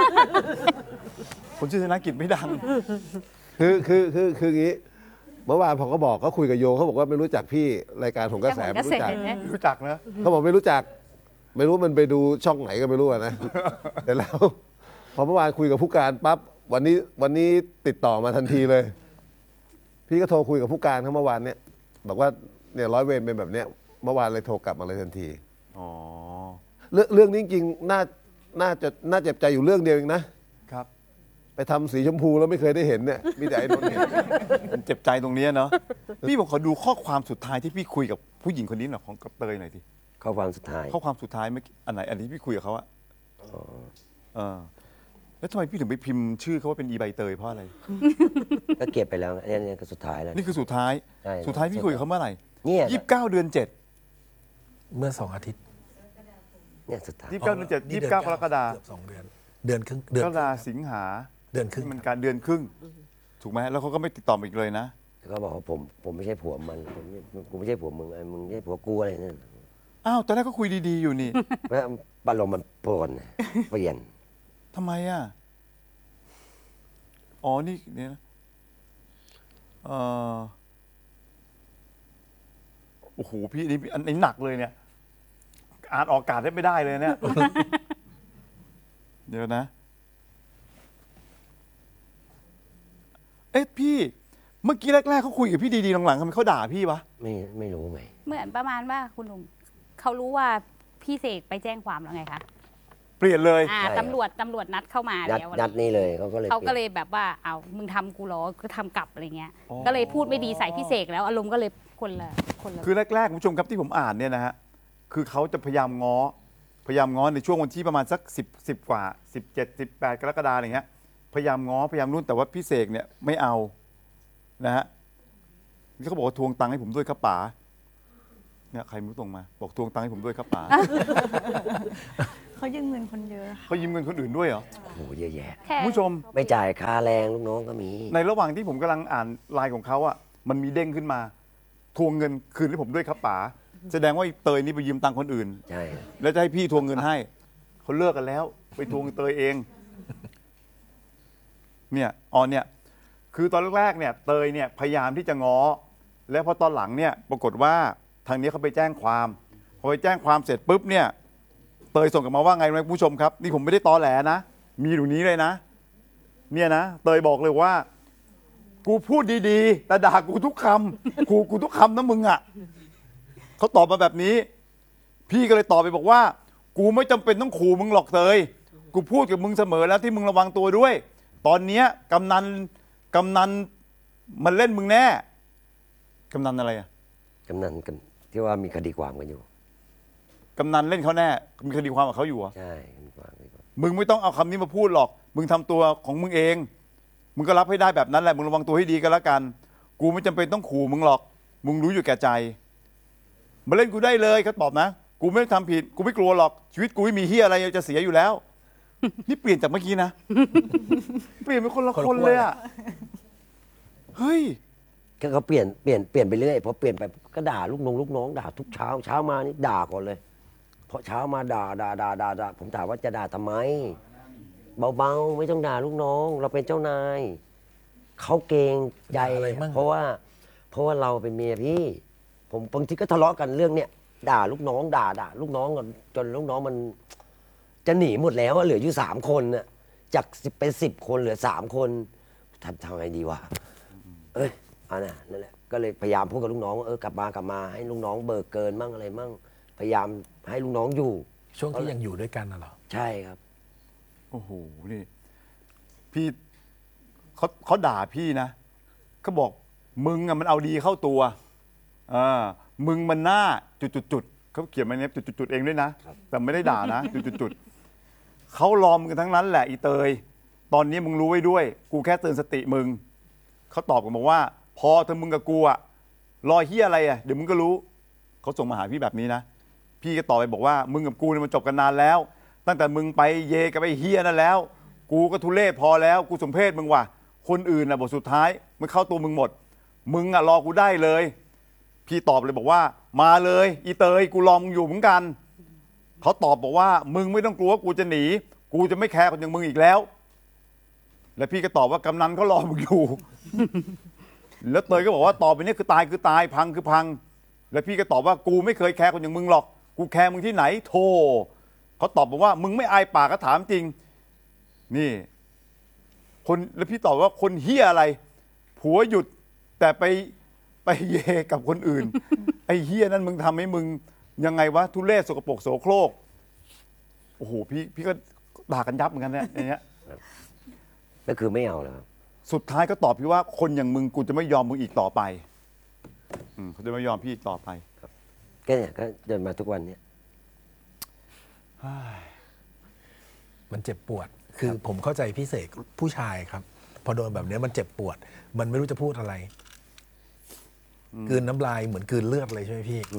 คนชื่อธนกิจไม่ดังคืออย่างนี้เมื่อวานผมก็บอกก็คุยกับโยเขาบอกว่าไม่รู้จักพี่รายการของกระแสไม่รู้จักรู้จักนะเขาบอกไม่รู้จัก ไม่รู้มันไปดูช่องไหนก็ไม่รู้อะนะ แต่แล้วพอเมื่อวานคุยกับผู้การปั๊บวันนี้ติดต่อมาทันทีเลย พี่ก็โทรคุยกับผู้การเขาเมื่อวานเนี่ยบอกว่าเนี่ยร้อยเวรเป็นแบบเนี้ยเมื่อวานเลยโทรกลับมาเลยทันทีอ๋อเรื่องนี้จริงๆน่าเจ็บใจอยู่เรื่องเดียวเองนะครับ ไปทำสีชมพูแล้วไม่เคยได้เห็นเนี่ยมีแต่ไอ้นนท์เห็นมันเจ็บใจตรงนี้เนาะ พี่บอกขอดูข้อความสุดท้ายที่พี่คุยกับผู้หญิงคนนี้หน่อยของกับเตยหน่อยทีข้อความสุดท้ายข้อความสุดท้ายเมื่อกี้อันไหนอันนี้พี่คุยกับเขาอะแล้วทำไมพี่ถึงไปพิมพ์ชื่อเขาว่าเป็นอีใบเตยเพราะอะไรก็เก็บไปแล้วเนี่ยก็สุดท้ายแล้วนี่คือสุดท้ายใช่สุดท้ายพี่คุยกับเขาเมื่อไหร่เนี่ย 29 เดือน 7 เมื่อ2 อาทิตย์เนี่ยสุดท้าย 29 เดือน 7 29 กรกฎาคมเกือบ2 เดือน เดือนครึ่งเดือนกรกฎาคมสิงหาเดือนครึ่งมันการเดือนครึ่ง ถูกไหมแล้วเขาก็ไม่ติดต่อมาอีกเลยนะแล้วก็บอกว่าผมไม่ใช่ผัวมันกูไม่ใช่ผัวมึงมึงไม่ใช่ผัวกูอะไรเนี่ยอ้าวตอนแรกก็คุยดีๆอยู่นี่แล้วปารมณ์มันโปรนเปลี่ยนทำไมอ่ะ อ๋อ นี่เนี่ยนะโอ้โห พี่นี่อันนี้หนักเลยเนี่ย อ่านออกอากาศได้ไม่ได้เลยเนี่ย เดี๋ยวนะ เอ๊ะพี่ เมื่อกี้แรกๆเขาคุยกับพี่ดีๆหลังๆทำไมเขาด่าพี่วะไม่รู้ไหมเหมือนประมาณว่าคุณลุงเขารู้ว่าพี่เสกไปแจ้งความแล้วไงคะเปลี่ยนเลยตำรวจนัดเข้ามาแล้วนัดนี่เลยเขาก็เลยแบบว่าเอามึงทำกูเหรอก็ทำกลับอะไรเงี้ย ก็เลยพูดไม่ดีใส่พี่เสกแล้วอารมณ์ก็เลยคนละคือแรกๆคุณผู้ชมครับที่ผมอ่านเนี่ยนะฮะ คือเขาจะพยายามง้อในช่วงวันที่ประมาณสัก10กว่า17 18 กรกฎาคมอะไรเงี้ย พยายามง้อพยายามนู่นแต่ว่าพี่เสกเนี่ยไม่เอานะฮะนี่เขาบอกว่าทวงตังค์ให้ผมด้วยครับป๋าเนี่ยใครไม่รู้ตรงมาบอกทวงตังค์ให้ผมด้วยครับป๋าเขายืมเงินคนเยอะเขายืมเงินคนอื่นด้วยเหรอโอ้โหเยอะแยะคุณผู้ชมไม่จ่ายค่าแรงลูกน้องก็มีในระหว่างที่ผมกำลังอ่านไลน์ของเขาอ่ะมันมีเด้งขึ้นมาทวงเงินคืนให้ผมด้วยครับป๋าแสดงว่าเตยนี่ไปยืมตังค์คนอื่นใช่แล้วจะให้พี่ทวงเงินให้เขาเลิกกันแล้ว ไปทวงเตยเองเนี่ยเนี่ยคือตอนแรกๆเนี่ยเตยเนี่ยพยายามที่จะง้อแล้วพอตอนหลังเนี่ยปรากฏว่าทางนี้เขาไปแจ้งความพอไปแจ้งความเสร็จปุ๊บเนี่ยเตยส่งกลับมาว่าไงนะคุณผู้ชมครับนี่ผมไม่ได้ตอแหลนะมีอยู่นี้เลยนะเนี่ยนะเตยบอกเลยว่ากูพูดดีๆแต่ด่ากูทุกคำกูทุกคำนะมึงอ่ะเขาตอบมาแบบนี้พี่ก็เลยตอบไปบอกว่ากูไม่จำเป็นต้องขู่มึงหรอกเตยกูพูดกับมึงเสมอแล้วที่มึงระวังตัวด้วยตอนเนี้ยกำนันมันเล่นมึงแน่กำนันอะไรอ่ะกำนันกันที่ว่ามีคดีความกันอยู่กำนันเล่นเขาแน่มีคดีความกับเขาอยู่เหรอใช่คดีความมึงไม่ต้องเอาคำนี้มาพูดหรอกมึงทำตัวของมึงเองมึงก็รับให้ได้แบบนั้นแหละมึงระวังตัวให้ดีก็แล้วกันกูไม่จำเป็นต้องขู่มึงหรอกมึงรู้อยู่แก่ใจมาเล่นกูได้เลยเขาตอบนะกูไม่ได้ทำผิดกูไม่กลัวหรอกชีวิตกูไม่มีเฮียอะไรจะเสียอยู่แล้วนี่เปลี่ยนจากเมื่อกี้นะเปลี่ยนเป็นคนละคนเลยอ่ะเฮ้ยก็เขาเปลี่ยนไปเรื่อยพอเปลี่ยนไปก็ด่าลูกน้องด่าทุกเช้ามานี่ด่าก่อนเลยพอเช้ามาด่าผมถามว่าจะด่าทำไมเบาๆไม่ต้องด่าลูกน้องเราเป็นเจ้านายเขาเกรงใจเพราะว่าเราเป็นเมียพี่ผมบางทีก็ทะเลาะกันเรื่องเนี้ยด่าลูกน้องด่าลูกน้องจนลูกน้องมันจะหนีหมดแล้วเหลืออยู่3 คนน่ะจากเป็น10 คนเหลือ3 คนทำไงดีวะนั่นแหละก็เลยพยายามพูดกับลูกน้องว่ากลับมาให้ลูกน้องเบิกเกินมั่งอะไรมั่งพยายามให้ลูกน้องอยู่ช่วงที่ยังอยู่ด้วยกันน่ะเหรอใช่ครับโอ้โหนี่พี่เขาด่าพี่นะเขาบอกมึงอะมันเอาดีเข้าตัวมึงมันหน้าจุดเขาเขียนมาเนี่ยจุดเองด้วยนะแต่ไม่ได้ด่านะจุดเขาล้อมกันทั้งนั้นแหละอีเตยตอนนี้มึงรู้ไว้ด้วยกูแค่เตือนสติมึงเขาตอบกันบอกว่าพอเธอมึงกับกูอะรอเฮียอะไรอะเดี๋ยวมึงก็รู้เขาส่งมาหาพี่แบบนี้นะพี่ก็ตอบไปบอกว่ามึงกับกูเนี่ยมันจบกันนานแล้วตั้งแต่มึงไปเยกับไอ้เฮียนั่นแล้วกูก็ทุเรศพอแล้วกูสมเพศมึงว่ะคนอื่นอะบทสุดท้ายมันเข้าตัวมึงหมดมึงอะรอกูได้เลยพี่ตอบเลยบอกว่ามาเลยอีเตยกูรอมึงอยู่เหมือนกันเขาตอบบอกว่ามึงไม่ต้องกลัวกูจะหนีกูจะไม่แคร์คนอย่างมึงอีกแล้วแล้วพี่ก็ตอบว่ากำนันเขารอมึงอยู่ แล้วเตยก็บอกว่าต่อไปนี้คือตายคือตายพังคือพังแล้วพี่ก็ตอบว่ากูไม่เคยแคร์คนอย่างมึงหรอกกูแคร์มึงที่ไหนโธ่เขาตอบบอกว่ามึงไม่อายปากก็ถามจริงนี่คนแล้วพี่ตอบว่าคนเฮียอะไรผัวหยุดแต่ไปเยกับคนอื่น ไอ้เฮียนั่นมึงทำให้มึงยังไงวะทุเรศสกปรกโสโครกโอ้โหพี่ก็ด่ากันยับเหมือนกันเนี่ยอย่างเงี้ยก็คือไม่เอาแล้วสุดท้ายก็ตอบพี่ว่าคนอย่างมึงกูจะไม่ยอมมึงอีกต่อไปเขาจะไม่ยอมพี่อีกต่อไปก็เนี่ยก็เดินมาทุกวันเนี่ยมันเจ็บปวดคือผมเข้าใจพี่เสกผู้ชายครับพอโดนแบบนี้มันเจ็บปวดมันไม่รู้จะพูดอะไรกลืนน้ำลายเหมือนกลืนเลือดเลยใช่ไหมพี่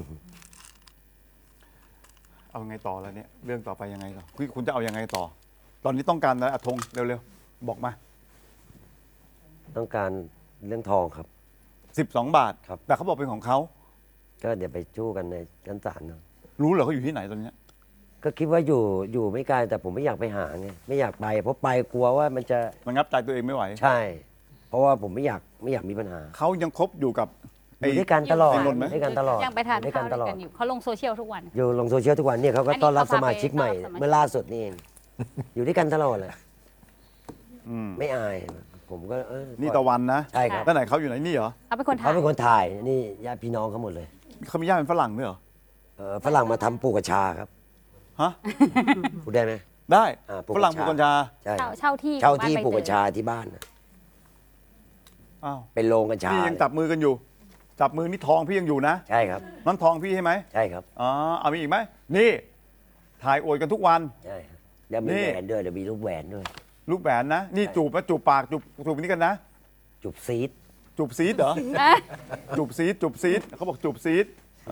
เอาไงต่อแล้วเนี่ยเรื่องต่อไปยังไงต่อคุณจะเอายังไงต่อตอนนี้ต้องการอะไรธงเร็วๆบอกมาต้องการเรื่องทองครับ 12 บาทครับแต่เขาบอกเป็นของเขาก็เดี๋ยวไปจู้กันในชั้นศาลนะรู้เหรอเขาอยู่ที่ไหนตอนนี้ก็คิดว่าอยู่ไม่ไกลแต่ผมไม่อยากไปหาไงไม่อยากไปเพราะไปกลัวว่ามันจะมันงับใจตัวเองไม่ไหวใช่เพราะว่าผมไม่อยากมีปัญหาเขายังคบอยู่กับอยู่ด้วยกันตลอดด้วยกันตลอดยังไปทานข้าวด้วยกันอยู่เขาลงโซเชียลทุกวันอยู่ลงโซเชียลทุกวันเนี่ยเขาก็ต้อนรับสมาชิกใหม่เมื่อล่าสุดนี่เองอยู่ด้วยกันตลอดเลยไม่อายผมก็นี่ตะวันนะใช่ครับแล้วไหนเขาอยู่ไหนนี่เหรอเขาเป็นคนถ่ายนี่ญาติพี่น้องเขาหมดเลยเขามีญาติเป็นฝรั่งด้วยเหรอฝรั่งมาทำปลูกกัญชาครับฮะพูดได้ไหมได้ฝรั่งปลูกกัญชาใช่เช่าที่ปลูกกัญชาที่บ้านอ้าวเป็นโรงกัญชาพี่ยังจับมือกันอยู่จับมือนี่ทองพี่ยังอยู่นะใช่ครับนั่นทองพี่ใช่ไหมใช่ครับเอามีอีกไหมนี่ถ่ายอวดกันทุกวันใช่เดี๋ยวมีแหวนด้วยเดี๋ยวมีรูปแหวนด้วยรูปแหวนนะนี่จูบนะจูบปากจูบนี่กันนะจูบซีดจูบซีดเหรอ จูบซีดเขาบอกจูบซีด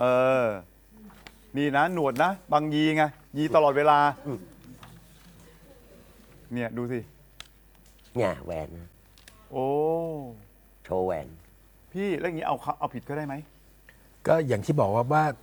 นี่นะหนวดนะบางยีไงยีตลอดเวลาเนี่ยดูสิเนี่ยแหวนโอ้โชว์แหวนพี่แล้วอย่างนี้เอาผิดเขาได้ไหมก็อย่างที่บอกว่า